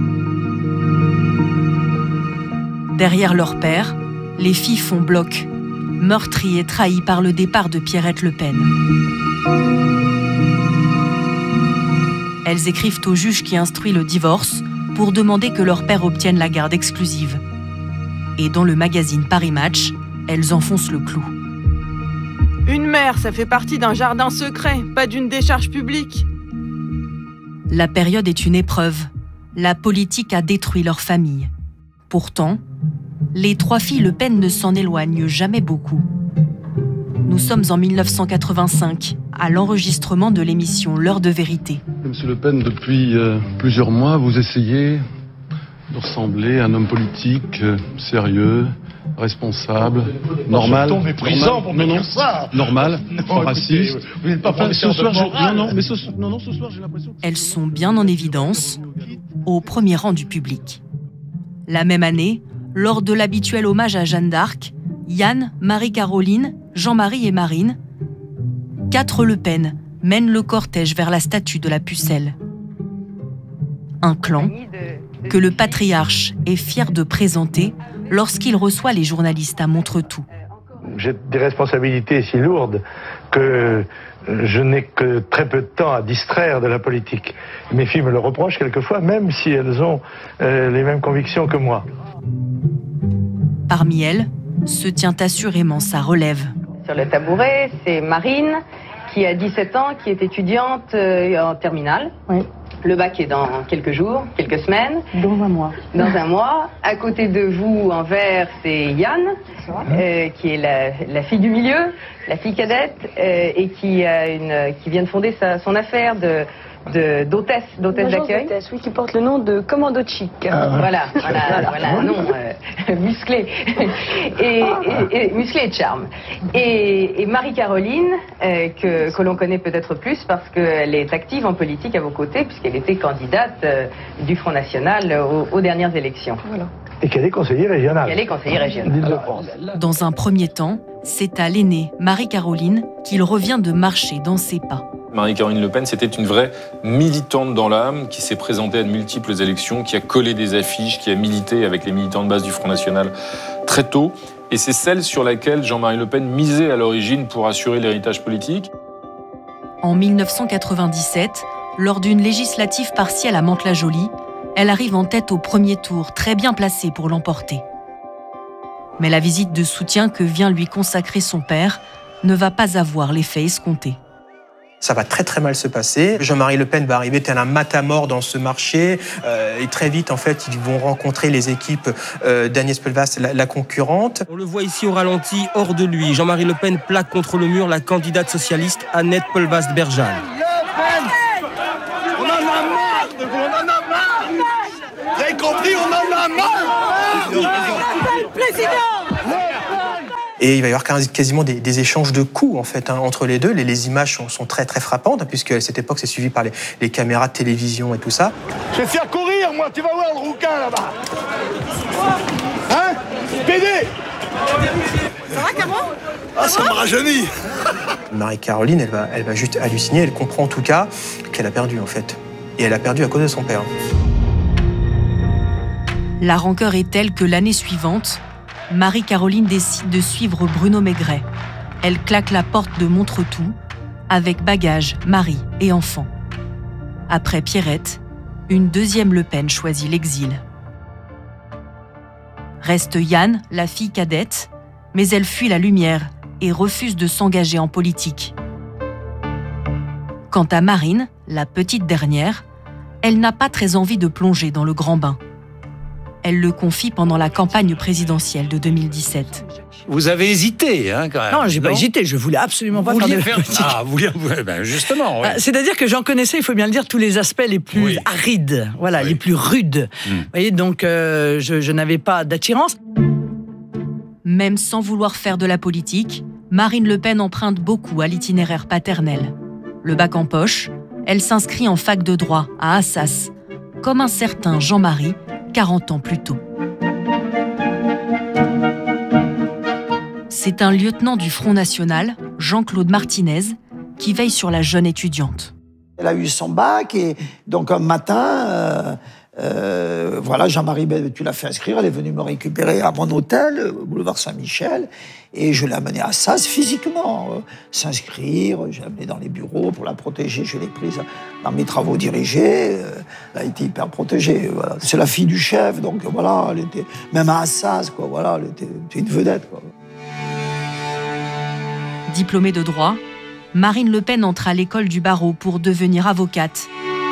Derrière leur père, les filles font bloc, meurtries et trahies par le départ de Pierrette Le Pen. Elles écrivent au juge qui instruit le divorce pour demander que leur père obtienne la garde exclusive. Et dans le magazine Paris Match, elles enfoncent le clou. Une mère, ça fait partie d'un jardin secret, pas d'une décharge publique. La période est une épreuve. La politique a détruit leur famille. Pourtant, les trois filles Le Pen ne s'en éloignent jamais beaucoup. Nous sommes en dix-neuf cent quatre-vingt-cinq, à l'enregistrement de l'émission L'heure de vérité. Monsieur Le Pen, depuis euh, plusieurs mois, vous essayez de ressembler à un homme politique euh, sérieux, responsable, normal. C'est méprisant pour me dire ça. Normal, non, pas raciste. Vous n'êtes pas enfin, ce professeur soir, de je... morale. non, non, mais ce... non, non, ce soir, j'ai l'impression. Elles sont bien en évidence, au premier rang du public. La même année, lors de l'habituel hommage à Jeanne d'Arc, Yann, Marie-Caroline, Jean-Marie et Marine, quatre Le Pen mènent le cortège vers la statue de la Pucelle. Un clan que le patriarche est fier de présenter lorsqu'il reçoit les journalistes à Montretout. J'ai des responsabilités si lourdes que je n'ai que très peu de temps à distraire de la politique. Mes filles me le reprochent quelquefois, même si elles ont euh, les mêmes convictions que moi. Parmi elles, se tient assurément sa relève. Sur le tabouret, c'est Marine, qui a dix-sept ans, qui est étudiante euh, en terminale. Oui. Le bac est dans quelques jours, quelques semaines. Dans un mois. Dans un mois. À côté de vous, en vert, c'est Yann, euh, qui est la, la fille du milieu, la fille cadette, euh, et qui, a une, qui vient de fonder sa, son affaire de... De, d'hôtesse, d'hôtesse d'accueil. D'hôtesse, oui, qui porte le nom de Commando Chic. Ah, voilà, voilà, voilà, un nom euh, musclé. Et, et, et, musclé et de charme. Et, et Marie-Caroline, euh, que, que l'on connaît peut-être plus parce qu'elle est active en politique à vos côtés, puisqu'elle était candidate euh, du Front National aux, aux dernières élections. Voilà. Et qu'elle est conseillère régionale. Elle est conseillère régionale. Dans un premier temps, c'est à l'aînée, Marie-Caroline, qu'il revient de marcher dans ses pas. Marie-Caroline Le Pen, c'était une vraie militante dans l'âme qui s'est présentée à de multiples élections, qui a collé des affiches, qui a milité avec les militants de base du Front National très tôt. Et c'est celle sur laquelle Jean-Marie Le Pen misait à l'origine pour assurer l'héritage politique. En dix-neuf cent quatre-vingt-dix-sept, Lors d'une législative partielle à Mantes-la-Jolie, elle arrive en tête au premier tour, très bien placée pour l'emporter. Mais la visite de soutien que vient lui consacrer son père ne va pas avoir l'effet escompté. Ça va très très mal se passer. Jean-Marie Le Pen va arriver tel un matamor dans ce marché euh, et très vite en fait ils vont rencontrer les équipes euh, d'Agnès Pelvas, la, la concurrente. On le voit ici au ralenti, hors de lui. Jean-Marie Le Pen plaque contre le mur la candidate socialiste Annette Pelvas-Berjal. On en a marre de vous, on en a marre. Vous avez compris, on en a marre. Président. Et il va y avoir quasiment des, des échanges de coups en fait hein, entre les deux. Les, les images sont, sont très très frappantes hein, puisque à cette époque c'est suivi par les, les caméras de télévision et tout ça. Je vais faire courir moi, tu vas voir le rouquin là-bas. Hein P D. Ça va Cameron? Ah ça me rajeunit. Marie-Caroline, elle va, elle va juste halluciner. Elle comprend en tout cas qu'elle a perdu en fait. Et elle a perdu à cause de son père. La rancœur est telle que l'année suivante, Marie-Caroline décide de suivre Bruno Maigret. Elle claque la porte de Montretout, avec bagages, mari et enfants. Après Pierrette, une deuxième Le Pen choisit l'exil. Reste Yann, la fille cadette, mais elle fuit la lumière et refuse de s'engager en politique. Quant à Marine, la petite dernière, elle n'a pas très envie de plonger dans le grand bain. Elle le confie pendant la campagne présidentielle de deux mille dix-sept. Vous avez hésité, hein, quand même. Non, j'ai pas hésité. Je voulais absolument pas vous faire de faire... politique. Ah, vous vouliez... ben justement, oui. C'est-à-dire que j'en connaissais, il faut bien le dire, tous les aspects les plus oui. arides, voilà, oui. les plus rudes. Mm. Vous voyez, donc euh, je, je n'avais pas d'attirance. Même sans vouloir faire de la politique, Marine Le Pen emprunte beaucoup à l'itinéraire paternel. Le bac en poche, elle s'inscrit en fac de droit à Assas, comme un certain Jean-Marie, quarante ans plus tôt. C'est un lieutenant du Front National, Jean-Claude Martinez, qui veille sur la jeune étudiante. Elle a eu son bac et donc un matin, euh, euh, voilà, Jean-Marie, ben, tu l'as fait inscrire, elle est venue me récupérer à mon hôtel, boulevard Saint-Michel, et je l'ai amenée à Assas physiquement, euh, s'inscrire, je l'ai amenée dans les bureaux pour la protéger, je l'ai prise dans mes travaux dirigés, euh, elle a été hyper protégée, voilà. C'est la fille du chef, donc voilà, elle était, même à Assas, quoi, voilà, elle était, était une vedette, quoi. Diplômée de droit, Marine Le Pen entre à l'école du barreau pour devenir avocate,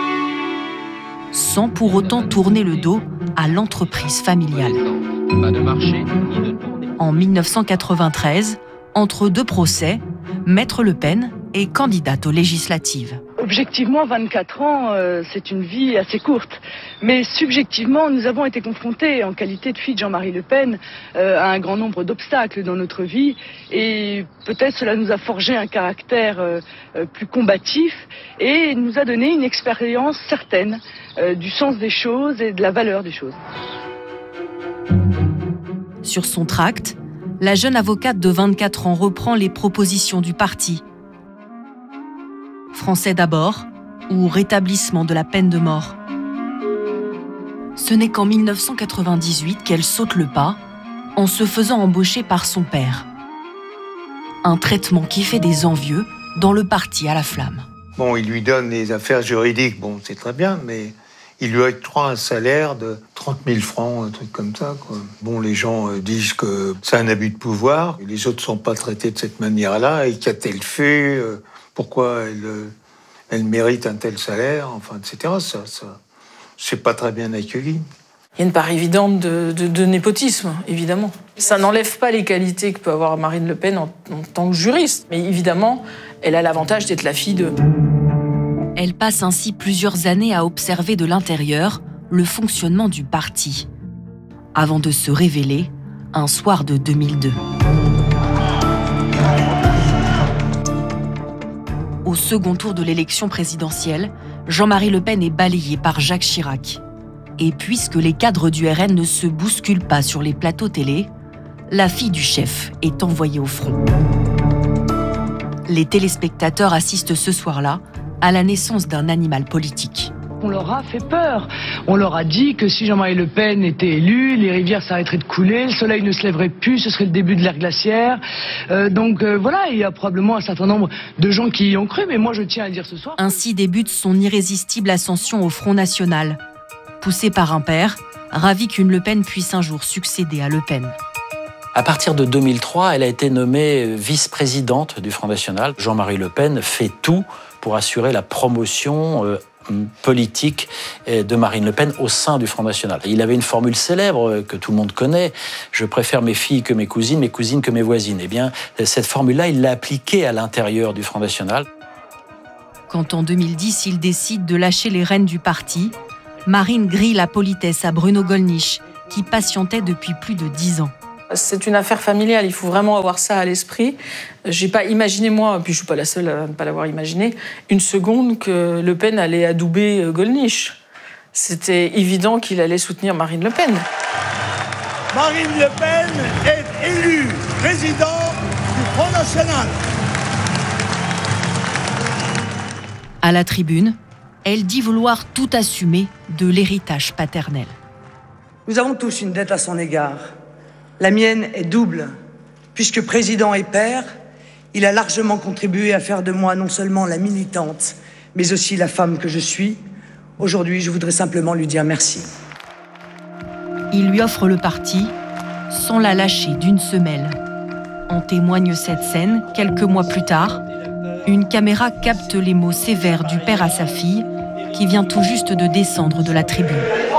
sans pour autant tourner le dos à l'entreprise familiale. En mille neuf cent quatre-vingt-treize, entre deux procès, Maître Le Pen est candidate aux législatives. Objectivement, vingt-quatre ans, euh, c'est une vie assez courte. Mais subjectivement, nous avons été confrontés, en qualité de fille de Jean-Marie Le Pen, euh, à un grand nombre d'obstacles dans notre vie. Et peut-être cela nous a forgé un caractère euh, euh, plus combatif et nous a donné une expérience certaine euh, du sens des choses et de la valeur des choses. Sur son tract, la jeune avocate de vingt-quatre ans reprend les propositions du parti. Français d'abord, ou rétablissement de la peine de mort. Ce n'est qu'en mille neuf cent quatre-vingt-dix-huit qu'elle saute le pas, en se faisant embaucher par son père. Un traitement qui fait des envieux dans le parti à la flamme. Bon, il lui donne les affaires juridiques, bon, c'est très bien, mais il lui octroie un salaire de trente mille francs, un truc comme ça, quoi. Bon, les gens euh, disent que c'est un abus de pouvoir, les autres ne sont pas traités de cette manière-là, et qu'a-t-elle fait euh, Pourquoi elle, euh, elle mérite un tel salaire, enfin, et cetera. Ça, ça, c'est pas très bien accueilli. Il y a une part évidente de, de, de népotisme, évidemment. Ça n'enlève pas les qualités que peut avoir Marine Le Pen en, en tant que juriste. Mais évidemment, elle a l'avantage d'être la fille de... Elle passe ainsi plusieurs années à observer de l'intérieur le fonctionnement du parti, avant de se révéler un soir de deux mille deux. Au second tour de l'élection présidentielle, Jean-Marie Le Pen est balayé par Jacques Chirac. Et puisque les cadres du R N ne se bousculent pas sur les plateaux télé, la fille du chef est envoyée au front. Les téléspectateurs assistent ce soir-là à la naissance d'un animal politique. qu'on leur a fait peur. On leur a dit que si Jean-Marie Le Pen était élu, les rivières s'arrêteraient de couler, le soleil ne se lèverait plus, ce serait le début de l'ère glaciaire. Euh, donc euh, voilà, il y a probablement un certain nombre de gens qui y ont cru, mais moi je tiens à dire ce soir... Ainsi débute son irrésistible ascension au Front National. Poussée par un père, ravie qu'une Le Pen puisse un jour succéder à Le Pen. À partir de deux mille trois, elle a été nommée vice-présidente du Front National. Jean-Marie Le Pen fait tout pour assurer la promotion euh, politique de Marine Le Pen au sein du Front National. Il avait une formule célèbre que tout le monde connaît, « Je préfère mes filles que mes cousines, mes cousines que mes voisines ». Eh bien, cette formule-là, il l'a appliquée à l'intérieur du Front National. Quand en deux mille dix, il décide de lâcher les rênes du parti, Marine grille la politesse à Bruno Gollnisch, qui patientait depuis plus de dix ans. C'est une affaire familiale, il faut vraiment avoir ça à l'esprit. J'ai pas imaginé, moi, puis je suis pas la seule à ne pas l'avoir imaginé, une seconde que Le Pen allait adouber Gollnisch. C'était évident qu'il allait soutenir Marine Le Pen. Marine Le Pen est élue présidente du Front National. À la tribune, elle dit vouloir tout assumer de l'héritage paternel. Nous avons tous une dette à son égard. La mienne est double. Puisque président et père, il a largement contribué à faire de moi non seulement la militante, mais aussi la femme que je suis. Aujourd'hui, je voudrais simplement lui dire merci. Il lui offre le parti sans la lâcher d'une semelle. En témoigne cette scène, quelques mois plus tard. Une caméra capte les mots sévères du père à sa fille, qui vient tout juste de descendre de la tribune.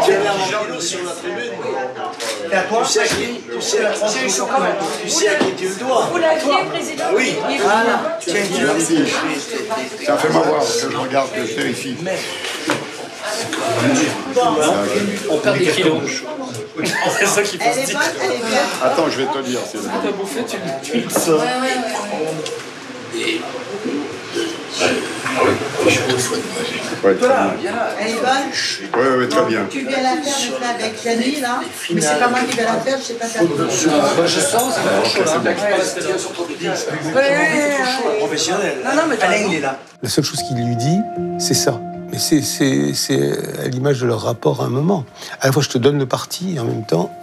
Et à toi, tu sais à qui tu sais à tu sais à qui tu le dois. Vous l'aviez, président. Oui. Voilà. Tiens, merci. Ça fait m'avoir que je regarde, que je vérifie. On perd des kilos. C'est ça qu'il faut se dire. Attends, je vais te dire. Si tu as bouffé, tu le sors. Ouais, ouais, ouais. Ouais, très bien. Elle est bonne? Oui, oui, très bien. Tu viens la faire là, avec Yanni, là? Mais c'est pas moi qui vais la faire, je sais pas faire. Je sens, c'est chaud, là. Professionnel. Non, non, mais Alain, il est là. La seule chose qu'il lui dit, c'est ça. Mais c'est, c'est, c'est à l'image de leur rapport à un moment. À la fois, je te donne le parti, et en même temps,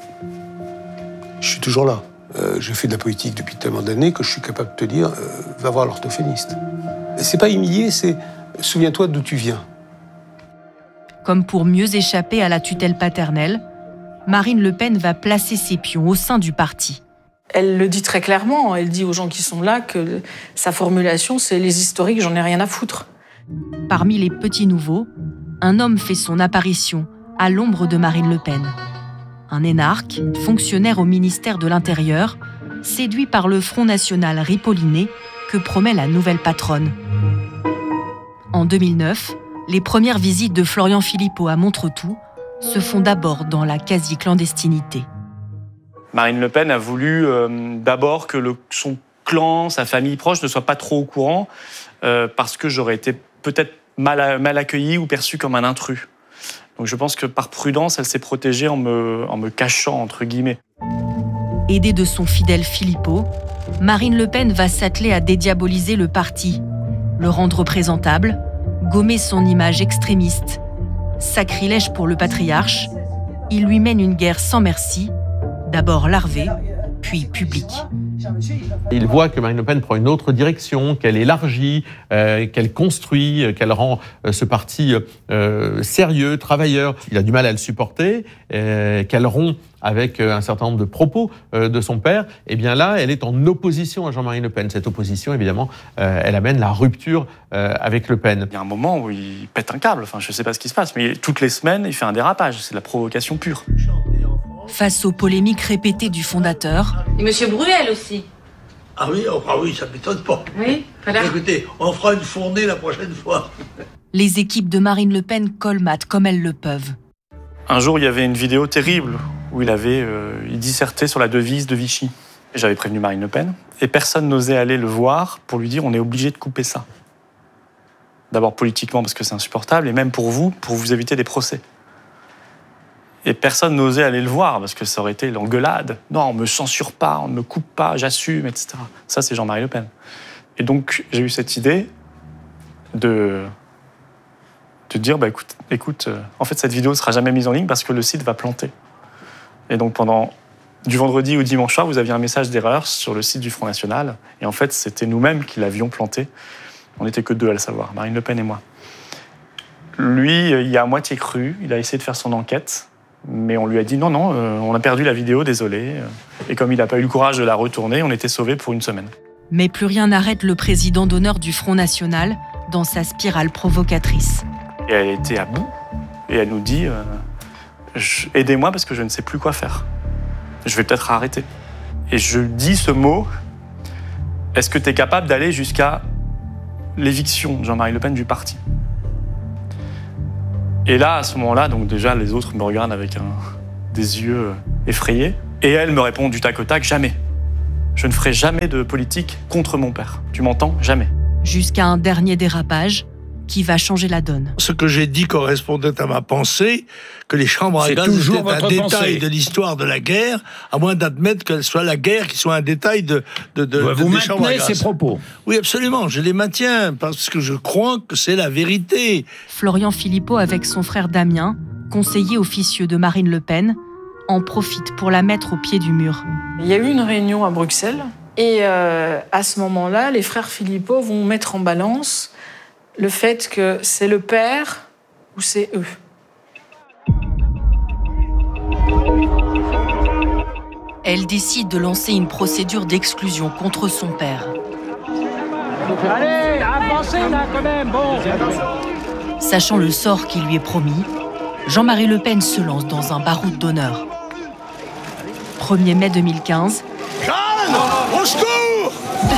je suis toujours là. Euh, j'ai fait de la politique depuis tellement d'années que je suis capable de te dire, euh, va voir l'orthophoniste. C'est pas humilier, c'est souviens-toi d'où tu viens. Comme pour mieux échapper à la tutelle paternelle, Marine Le Pen va placer ses pions au sein du parti. Elle le dit très clairement, elle dit aux gens qui sont là que sa formulation, c'est les historiques, j'en ai rien à foutre. Parmi les petits nouveaux, un homme fait son apparition à l'ombre de Marine Le Pen. Un énarque, fonctionnaire au ministère de l'Intérieur, séduit par le Front National ripolliné que promet la nouvelle patronne. En deux mille neuf, les premières visites de Florian Philippot à Montretout se font d'abord dans la quasi-clandestinité. Marine Le Pen a voulu euh, d'abord que le, son clan, sa famille proche ne soit pas trop au courant euh, parce que j'aurais été peut-être mal, mal accueilli ou perçu comme un intrus. Donc je pense que par prudence, elle s'est protégée en me, en me cachant, entre guillemets. Aidée de son fidèle Philippot, Marine Le Pen va s'atteler à dédiaboliser le parti, le rendre présentable, gommer son image extrémiste. Sacrilège pour le patriarche, il lui mène une guerre sans merci, d'abord larvée, puis publique. Il voit que Marine Le Pen prend une autre direction, qu'elle élargit, euh, qu'elle construit, euh, qu'elle rend euh, ce parti euh, sérieux, travailleur. Il a du mal à le supporter, euh, qu'elle rompt avec euh, un certain nombre de propos euh, de son père. Et bien là, elle est en opposition à Jean-Marie Le Pen. Cette opposition, évidemment, euh, elle amène la rupture euh, avec Le Pen. Il y a un moment où il pète un câble. Enfin, je ne sais pas ce qui se passe, mais toutes les semaines, il fait un dérapage. C'est de la provocation pure. Face aux polémiques répétées du fondateur... Et Monsieur Bruel aussi. Ah oui, oh, ah oui, ça ne m'étonne pas. Oui, voilà. Écoutez, on fera une fournée la prochaine fois. Les équipes de Marine Le Pen colmatent comme elles le peuvent. Un jour, il y avait une vidéo terrible où il avait euh, il dissertait sur la devise de Vichy. J'avais prévenu Marine Le Pen et personne n'osait aller le voir pour lui dire on est obligé de couper ça. D'abord politiquement parce que c'est insupportable et même pour vous, pour vous éviter des procès. Et personne n'osait aller le voir parce que ça aurait été l'engueulade. Non, on ne me censure pas, on ne me coupe pas, j'assume, et cetera. Ça, c'est Jean-Marie Le Pen. Et donc, j'ai eu cette idée de, de dire bah, écoute, écoute euh, en fait, cette vidéo ne sera jamais mise en ligne parce que le site va planter. Et donc, pendant du vendredi au dimanche soir, vous aviez un message d'erreur sur le site du Front National. Et en fait, c'était nous-mêmes qui l'avions planté. On n'était que deux à le savoir, Marine Le Pen et moi. Lui, il y a à moitié cru. Il a essayé de faire son enquête. Mais on lui a dit non, non, euh, on a perdu la vidéo, désolé. Et comme il n'a pas eu le courage de la retourner, on était sauvés pour une semaine. Mais plus rien n'arrête le président d'honneur du Front National dans sa spirale provocatrice. Et elle était à bout. Et elle nous dit euh, « Aidez-moi parce que je ne sais plus quoi faire. Je vais peut-être arrêter. » Et je dis ce mot « Est-ce que tu es capable d'aller jusqu'à l'éviction de Jean-Marie Le Pen du parti ?» Et là, à ce moment-là, donc déjà, les autres me regardent avec un, des yeux effrayés. Et elle me répond du tac au tac « Jamais. Je ne ferai jamais de politique contre mon père. Tu m'entends ? Jamais. » Jusqu'à un dernier dérapage qui va changer la donne. Ce que j'ai dit correspondait à ma pensée, que les chambres à gaz étaient un détail pensée. de l'histoire de la guerre, à moins d'admettre qu'elle soit la guerre qui soit un détail de, de, de, ouais, de vous des chambres à gaz. Ces propos. Oui, absolument, je les maintiens, parce que je crois que c'est la vérité. Florian Philippot, avec son frère Damien, conseiller officieux de Marine Le Pen, en profite pour la mettre au pied du mur. Il y a eu une réunion à Bruxelles, et euh, à ce moment-là, les frères Philippot vont mettre en balance le fait que c'est le père ou c'est eux. Elle décide de lancer une procédure d'exclusion contre son père. Allez, avancez là quand même, bon. Sachant le sort qui lui est promis, Jean-Marie Le Pen se lance dans un baroud d'honneur. premier mai deux mille quinze. Jeanne, au secours!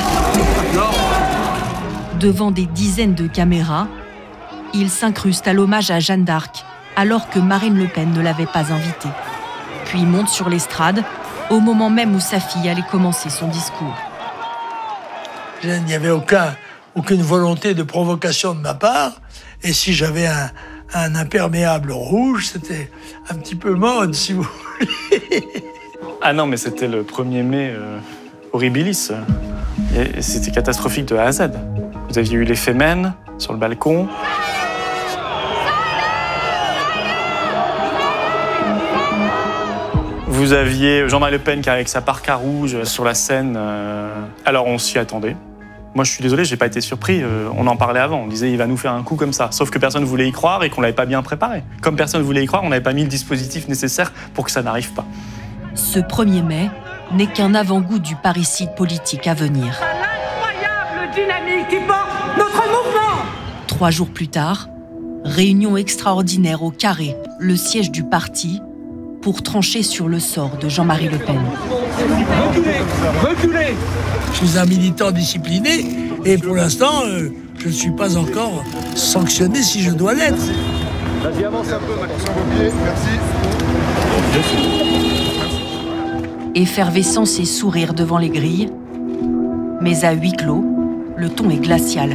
Devant des dizaines de caméras, il s'incruste à l'hommage à Jeanne d'Arc, alors que Marine Le Pen ne l'avait pas invitée. Puis monte sur l'estrade, au moment même où sa fille allait commencer son discours. Il n'y avait aucun, aucune volonté de provocation de ma part, et si j'avais un, un imperméable rouge, c'était un petit peu mode, si vous voulez. Ah non, mais c'était le premier mai euh, horribilis. Et c'était catastrophique de A à Z. Vous aviez eu les Femen sur le balcon. Vous aviez Jean-Marie Le Pen qui avec sa parka rouge sur la scène. Alors on s'y attendait. Moi je suis désolé, j'ai pas été surpris. On en parlait avant. On disait il va nous faire un coup comme ça. Sauf que personne ne voulait y croire et qu'on l'avait pas bien préparé. Comme personne ne voulait y croire, on n'avait pas mis le dispositif nécessaire pour que ça n'arrive pas. Ce premier mai n'est qu'un avant-goût du parricide politique à venir. L'incroyable dynamique qui porte notre mouvement. Trois jours plus tard, réunion extraordinaire au Carré, le siège du parti, pour trancher sur le sort de Jean-Marie Le Pen. Reculez, reculez. Je suis un militant discipliné et pour l'instant, euh, je ne suis pas encore sanctionné si je dois l'être. Vas-y, avance un peu, attention vos pieds, merci. Effervescence et sourire devant les grilles, mais à huis clos, le ton est glacial.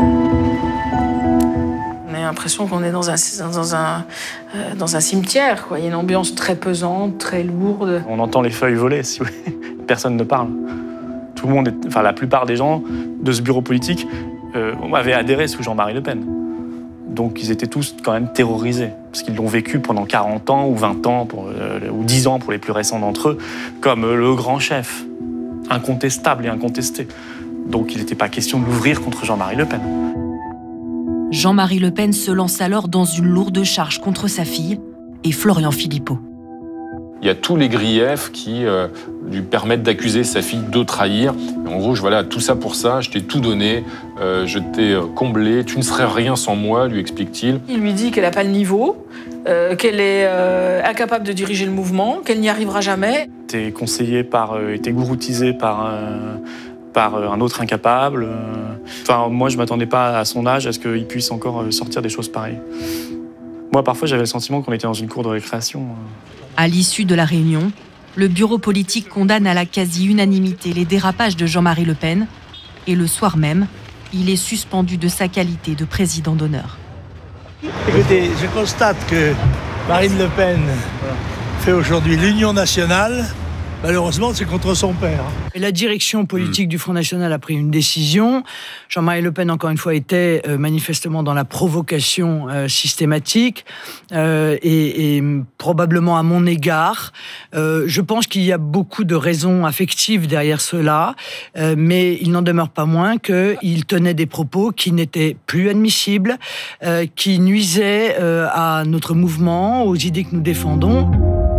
On a l'impression qu'on est dans un, dans un, euh, dans un cimetière, quoi. Il y a une ambiance très pesante, très lourde. On entend les feuilles voler, si vous voulez. Personne ne parle. Tout le monde, est, enfin la plupart des gens de ce bureau politique euh, avaient adhéré sous Jean-Marie Le Pen. Donc ils étaient tous quand même terrorisés, parce qu'ils l'ont vécu pendant quarante ans ou vingt ans, pour, euh, ou dix ans pour les plus récents d'entre eux, comme euh, le grand chef, incontestable et incontesté. Donc il n'était pas question de l'ouvrir contre Jean-Marie Le Pen. Jean-Marie Le Pen se lance alors dans une lourde charge contre sa fille et Florian Philippot. Il y a tous les griefs qui euh, lui permettent d'accuser sa fille de trahir. Et en gros, je, voilà, tout ça pour ça, je t'ai tout donné, euh, je t'ai comblé, tu ne serais rien sans moi, lui explique-t-il. Il lui dit qu'elle n'a pas le niveau, euh, qu'elle est euh, incapable de diriger le mouvement, qu'elle n'y arrivera jamais. T'es conseillé par, euh, t'es gouroutisé par, euh, par euh, un autre incapable. Euh. Enfin, moi, je ne m'attendais pas à son âge à ce qu'il puisse encore sortir des choses pareilles. Moi, parfois, j'avais le sentiment qu'on était dans une cour de récréation. À l'issue de la réunion, le bureau politique condamne à la quasi-unanimité les dérapages de Jean-Marie Le Pen et le soir même, il est suspendu de sa qualité de président d'honneur. Écoutez, je constate que Marine Le Pen fait aujourd'hui l'union nationale Malheureusement, c'est contre son père. Et la direction politique mmh. du Front National a pris une décision. Jean-Marie Le Pen, encore une fois, était euh, manifestement dans la provocation euh, systématique euh, et, et probablement à mon égard. Euh, je pense qu'il y a beaucoup de raisons affectives derrière cela, euh, mais il n'en demeure pas moins qu'il tenait des propos qui n'étaient plus admissibles, euh, qui nuisaient euh, à notre mouvement, aux idées que nous défendons.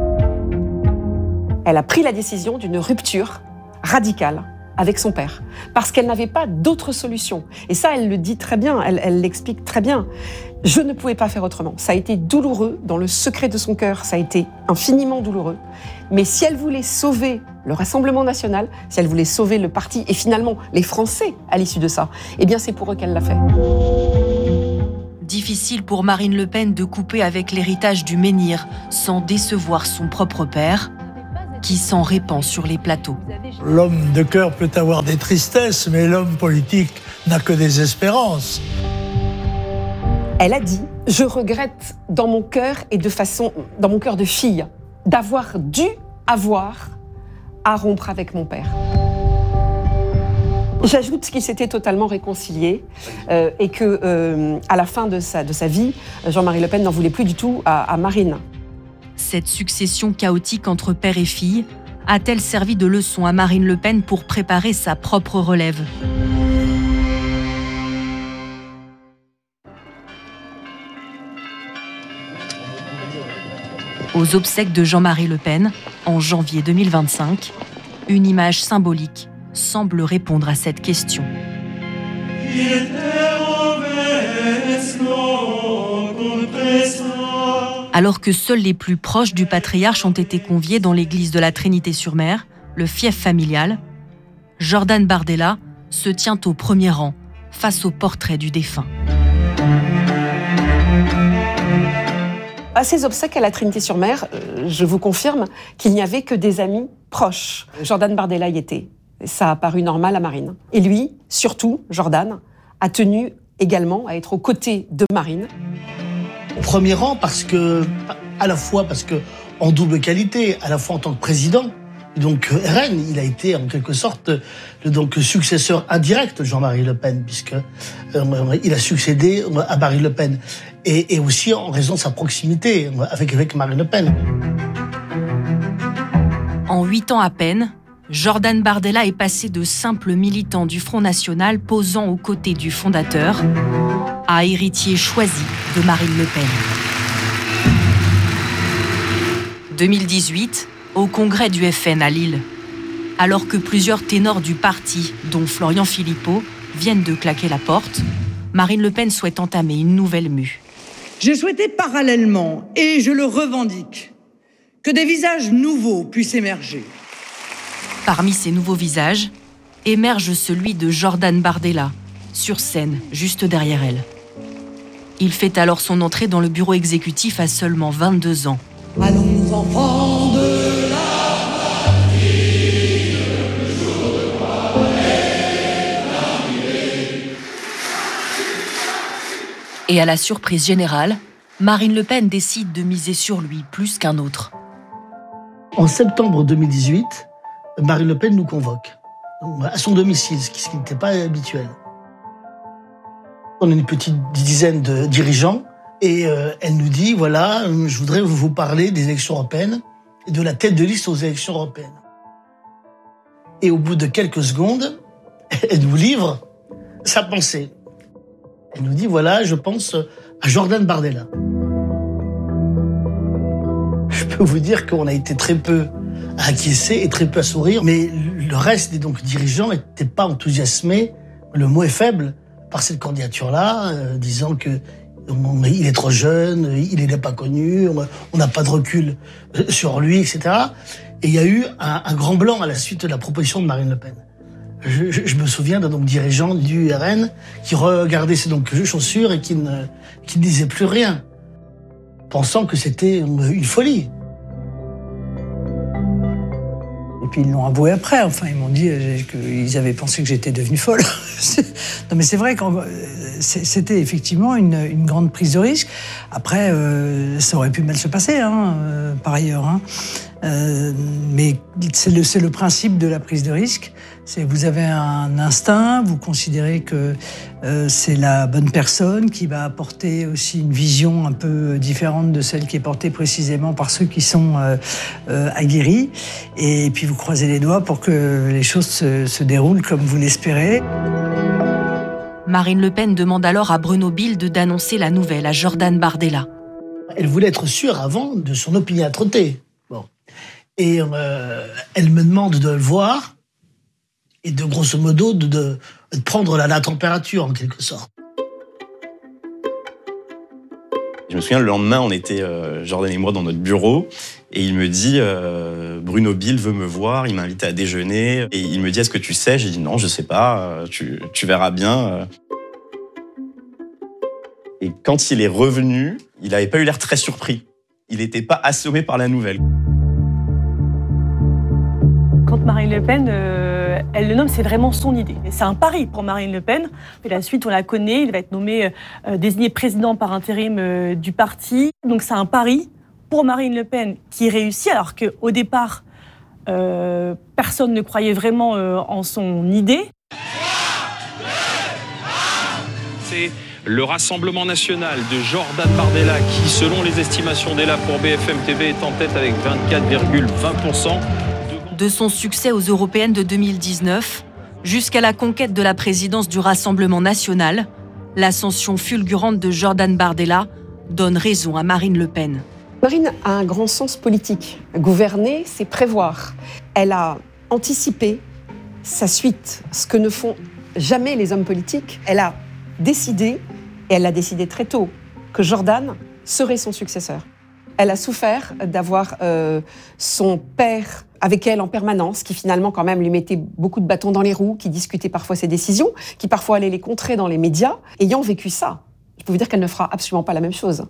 Elle a pris la décision d'une rupture radicale avec son père, parce qu'elle n'avait pas d'autre solution. Et ça, elle le dit très bien, elle, elle l'explique très bien. Je ne pouvais pas faire autrement. Ça a été douloureux, dans le secret de son cœur, ça a été infiniment douloureux. Mais si elle voulait sauver le Rassemblement national, si elle voulait sauver le parti, et finalement les Français à l'issue de ça, eh bien c'est pour eux qu'elle l'a fait. Difficile pour Marine Le Pen de couper avec l'héritage du menhir, sans décevoir son propre père, qui s'en répand sur les plateaux. L'homme de cœur peut avoir des tristesses, mais l'homme politique n'a que des espérances. Elle a dit « Je regrette dans mon cœur et de façon, dans mon cœur de fille, d'avoir dû avoir à rompre avec mon père. » J'ajoute qu'ils s'étaient totalement réconciliés euh, et que euh, à la fin de sa, de sa vie, Jean-Marie Le Pen n'en voulait plus du tout à, à Marine. Cette succession chaotique entre père et fille a-t-elle servi de leçon à Marine Le Pen pour préparer sa propre relève ? Aux obsèques de Jean-Marie Le Pen, en janvier deux mille vingt-cinq, une image symbolique semble répondre à cette question. Alors que seuls les plus proches du patriarche ont été conviés dans l'église de la Trinité-sur-Mer, le fief familial, Jordan Bardella se tient au premier rang face au portrait du défunt. À ces obsèques à la Trinité-sur-Mer, je vous confirme qu'il n'y avait que des amis proches. Jordan Bardella y était. Ça a paru normal à Marine. Et lui, surtout, Jordan, a tenu également à être aux côtés de Marine. Au premier rang, parce que, à la fois parce que en double qualité, à la fois en tant que président, donc R N, il a été en quelque sorte le donc successeur indirect de Jean-Marie Le Pen, puisque euh, il a succédé à Marine Le Pen, et, et aussi en raison de sa proximité avec, avec Marine Le Pen. En huit ans à peine, Jordan Bardella est passé de simple militant du Front National posant aux côtés du fondateur à héritier choisi de Marine Le Pen. deux mille dix-huit, au congrès du F N à Lille, alors que plusieurs ténors du parti, dont Florian Philippot, viennent de claquer la porte, Marine Le Pen souhaite entamer une nouvelle mue. J'ai souhaité parallèlement, et je le revendique, que des visages nouveaux puissent émerger. Parmi ces nouveaux visages, émerge celui de Jordan Bardella, sur scène, juste derrière elle. Il fait alors son entrée dans le bureau exécutif à seulement vingt-deux ans. Allons, enfants de la patrie, le jour de gloire est arrivé. Et à la surprise générale, Marine Le Pen décide de miser sur lui plus qu'un autre. En septembre deux mille dix-huit, Marine Le Pen nous convoque à son domicile, ce qui n'était pas habituel. On est une petite dizaine de dirigeants et euh, elle nous dit, voilà, je voudrais vous parler des élections européennes et de la tête de liste aux élections européennes. Et au bout de quelques secondes, elle nous livre sa pensée. Elle nous dit, voilà, je pense à Jordan Bardella. Je peux vous dire qu'on a été très peu à acquiescer et très peu à sourire, mais le reste des donc, dirigeants n'étaient pas enthousiasmés, le mot est faible, par cette candidature-là, euh, disant que on, il est trop jeune, il n'est pas connu, on n'a pas de recul sur lui, et cetera. Et il y a eu un, un grand blanc à la suite de la proposition de Marine Le Pen. Je, je, je me souviens d'un donc, dirigeant du R N qui regardait ses donc, chaussures et qui ne, qui ne disait plus rien, pensant que c'était une folie. Et puis ils l'ont avoué après, enfin ils m'ont dit qu'ils avaient pensé que j'étais devenue folle. Non mais c'est vrai que c'était effectivement une, une grande prise de risque. Après, euh, ça aurait pu mal se passer, hein, euh, par ailleurs. Hein. Euh, mais c'est le, c'est le principe de la prise de risque. C'est vous avez un instinct, vous considérez que euh, c'est la bonne personne qui va apporter aussi une vision un peu différente de celle qui est portée précisément par ceux qui sont euh, euh, aguerris. Et puis vous croisez les doigts pour que les choses se, se déroulent comme vous l'espérez. Marine Le Pen demande alors à Bruno Bilde d'annoncer la nouvelle à Jordan Bardella. Elle voulait être sûre avant de son opiniâtreté. Bon. Et euh, elle me demande de le voir et de grosso modo de, de, de prendre la, la température en quelque sorte. Je me souviens, le lendemain, on était, euh, Jordan et moi, dans notre bureau, et il me dit euh, « Bruno Bilde veut me voir, il m'a invité à déjeuner. » Et il me dit « Est-ce que tu sais ?» J'ai dit « Non, je sais pas, tu, tu verras bien. » Et quand il est revenu, il n'avait pas eu l'air très surpris. Il n'était pas assommé par la nouvelle. Quand Marine Le Pen, euh, elle le nomme, c'est vraiment son idée. C'est un pari pour Marine Le Pen. Et la suite, on la connaît, il va être nommé, euh, désigné président par intérim euh, du parti. Donc c'est un pari pour Marine Le Pen qui réussit, alors qu'au départ, euh, personne ne croyait vraiment euh, en son idée. C'est le Rassemblement national de Jordan Bardella qui, selon les estimations d'Ella pour B F M T V, est en tête avec vingt-quatre virgule vingt pour cent. De son succès aux européennes de deux mille dix-neuf jusqu'à la conquête de la présidence du Rassemblement national, l'ascension fulgurante de Jordan Bardella donne raison à Marine Le Pen. Marine a un grand sens politique. Gouverner, c'est prévoir. Elle a anticipé sa suite, ce que ne font jamais les hommes politiques. Elle a décidé, et elle l'a décidé très tôt, que Jordan serait son successeur. Elle a souffert d'avoir euh, son père avec elle en permanence, qui finalement quand même lui mettait beaucoup de bâtons dans les roues, qui discutait parfois ses décisions, qui parfois allait les contrer dans les médias. Ayant vécu ça, je peux vous dire qu'elle ne fera absolument pas la même chose.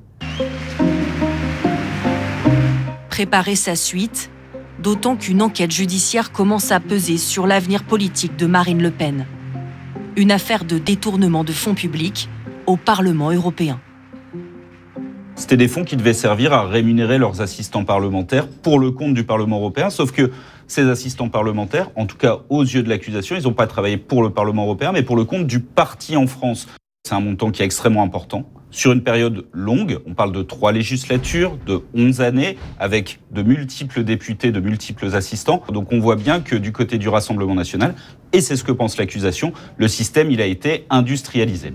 Préparer sa suite, d'autant qu'une enquête judiciaire commence à peser sur l'avenir politique de Marine Le Pen. Une affaire de détournement de fonds publics au Parlement européen. C'était des fonds qui devaient servir à rémunérer leurs assistants parlementaires pour le compte du Parlement européen, sauf que ces assistants parlementaires, en tout cas aux yeux de l'accusation, ils n'ont pas travaillé pour le Parlement européen, mais pour le compte du parti en France. C'est un montant qui est extrêmement important. Sur une période longue, on parle de trois législatures, de onze années, avec de multiples députés, de multiples assistants. Donc on voit bien que du côté du Rassemblement national, et c'est ce que pense l'accusation, le système il a été industrialisé.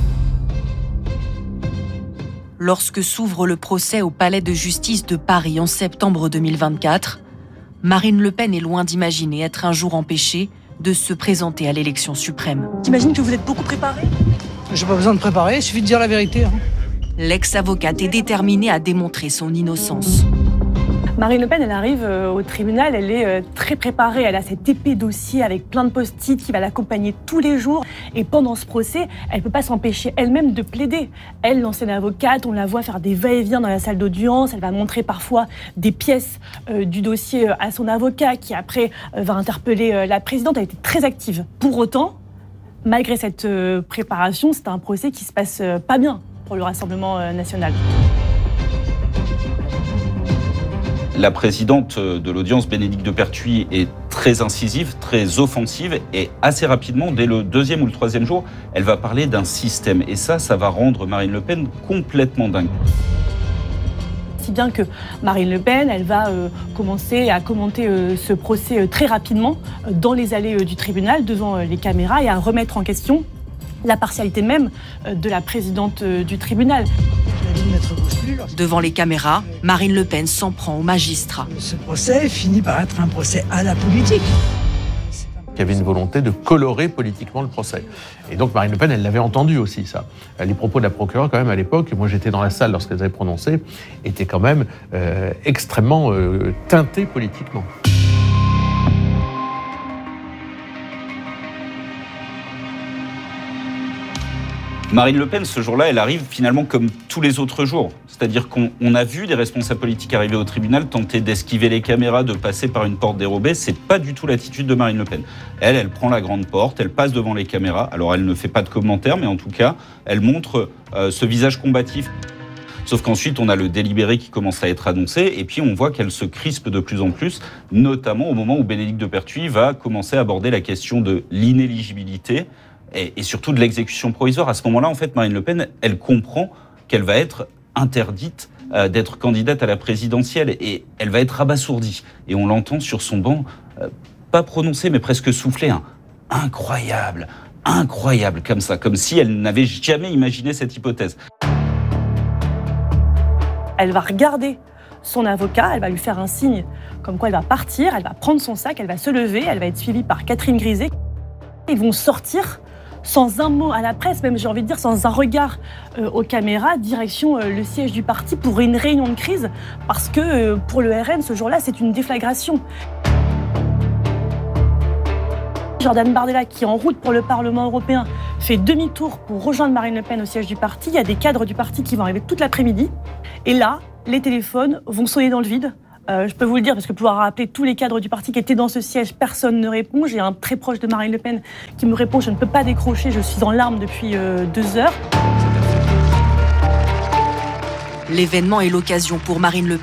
Lorsque s'ouvre le procès au Palais de justice de Paris en septembre deux mille vingt-quatre, Marine Le Pen est loin d'imaginer être un jour empêchée de se présenter à l'élection suprême. T'imagines que vous êtes beaucoup préparé ? J'ai pas besoin de préparer, il suffit de dire la vérité. Hein. L'ex-avocate est déterminée à démontrer son innocence. Marine Le Pen, elle arrive euh, au tribunal, elle est euh, très préparée. Elle a cet épais dossier avec plein de post-it qui va l'accompagner tous les jours. Et pendant ce procès, elle ne peut pas s'empêcher elle-même de plaider. Elle, l'ancienne avocate, on la voit faire des va-et-vient dans la salle d'audience. Elle va montrer parfois des pièces euh, du dossier à son avocat qui après euh, va interpeller euh, la présidente. Elle était très active. Pour autant, malgré cette euh, préparation, c'est un procès qui se passe euh, pas bien pour le Rassemblement euh, national. La présidente de l'audience, Bénédicte de Pertuis, est très incisive, très offensive et assez rapidement, dès le deuxième ou le troisième jour, elle va parler d'un système. Et ça, ça va rendre Marine Le Pen complètement dingue. Si bien que Marine Le Pen, elle va euh, commencer à commenter euh, ce procès euh, très rapidement euh, dans les allées euh, du tribunal, devant euh, les caméras, et à remettre en question la partialité même euh, de la présidente euh, du tribunal. Devant les caméras, Marine Le Pen s'en prend aux magistrats. Ce procès finit par être un procès à la politique. Il y avait une volonté de colorer politiquement le procès. Et donc Marine Le Pen, elle l'avait entendu aussi, ça. Les propos de la procureure, quand même, à l'époque, moi j'étais dans la salle lorsqu'elle avait prononcé, étaient quand même euh, extrêmement euh, teintés politiquement. Marine Le Pen, ce jour-là, elle arrive finalement comme tous les autres jours. C'est-à-dire qu'on on a vu des responsables politiques arriver au tribunal tenter d'esquiver les caméras, de passer par une porte dérobée. C'est pas du tout l'attitude de Marine Le Pen. Elle, elle prend la grande porte, elle passe devant les caméras. Alors, elle ne fait pas de commentaires, mais en tout cas, elle montre euh, ce visage combatif. Sauf qu'ensuite, on a le délibéré qui commence à être annoncé, et puis on voit qu'elle se crispe de plus en plus, notamment au moment où Bénédicte de Pertuis va commencer à aborder la question de l'inéligibilité et, et surtout de l'exécution provisoire. À ce moment-là, en fait, Marine Le Pen, elle comprend qu'elle va être interdite euh, d'être candidate à la présidentielle, et elle va être abasourdie. Et on l'entend sur son banc, euh, pas prononcé, mais presque soufflé, hein. Incroyable, incroyable, comme ça, comme si elle n'avait jamais imaginé cette hypothèse. Elle va regarder son avocat, elle va lui faire un signe comme quoi elle va partir, elle va prendre son sac, elle va se lever, elle va être suivie par Catherine Griset. Ils vont sortir sans un mot à la presse, même j'ai envie de dire sans un regard euh, aux caméras, direction euh, le siège du parti pour une réunion de crise, parce que euh, pour le R N, ce jour-là, c'est une déflagration. Jordan Bardella, qui est en route pour le Parlement européen, fait demi-tour pour rejoindre Marine Le Pen au siège du parti. Il y a des cadres du parti qui vont arriver toute l'après-midi. Et là, les téléphones vont sonner dans le vide. Euh, je peux vous le dire, parce que pouvoir appeler tous les cadres du parti qui étaient dans ce siège, personne ne répond. J'ai un très proche de Marine Le Pen qui me répond « Je ne peux pas décrocher, je suis en larmes depuis euh, deux heures ». L'événement est l'occasion pour Marine Le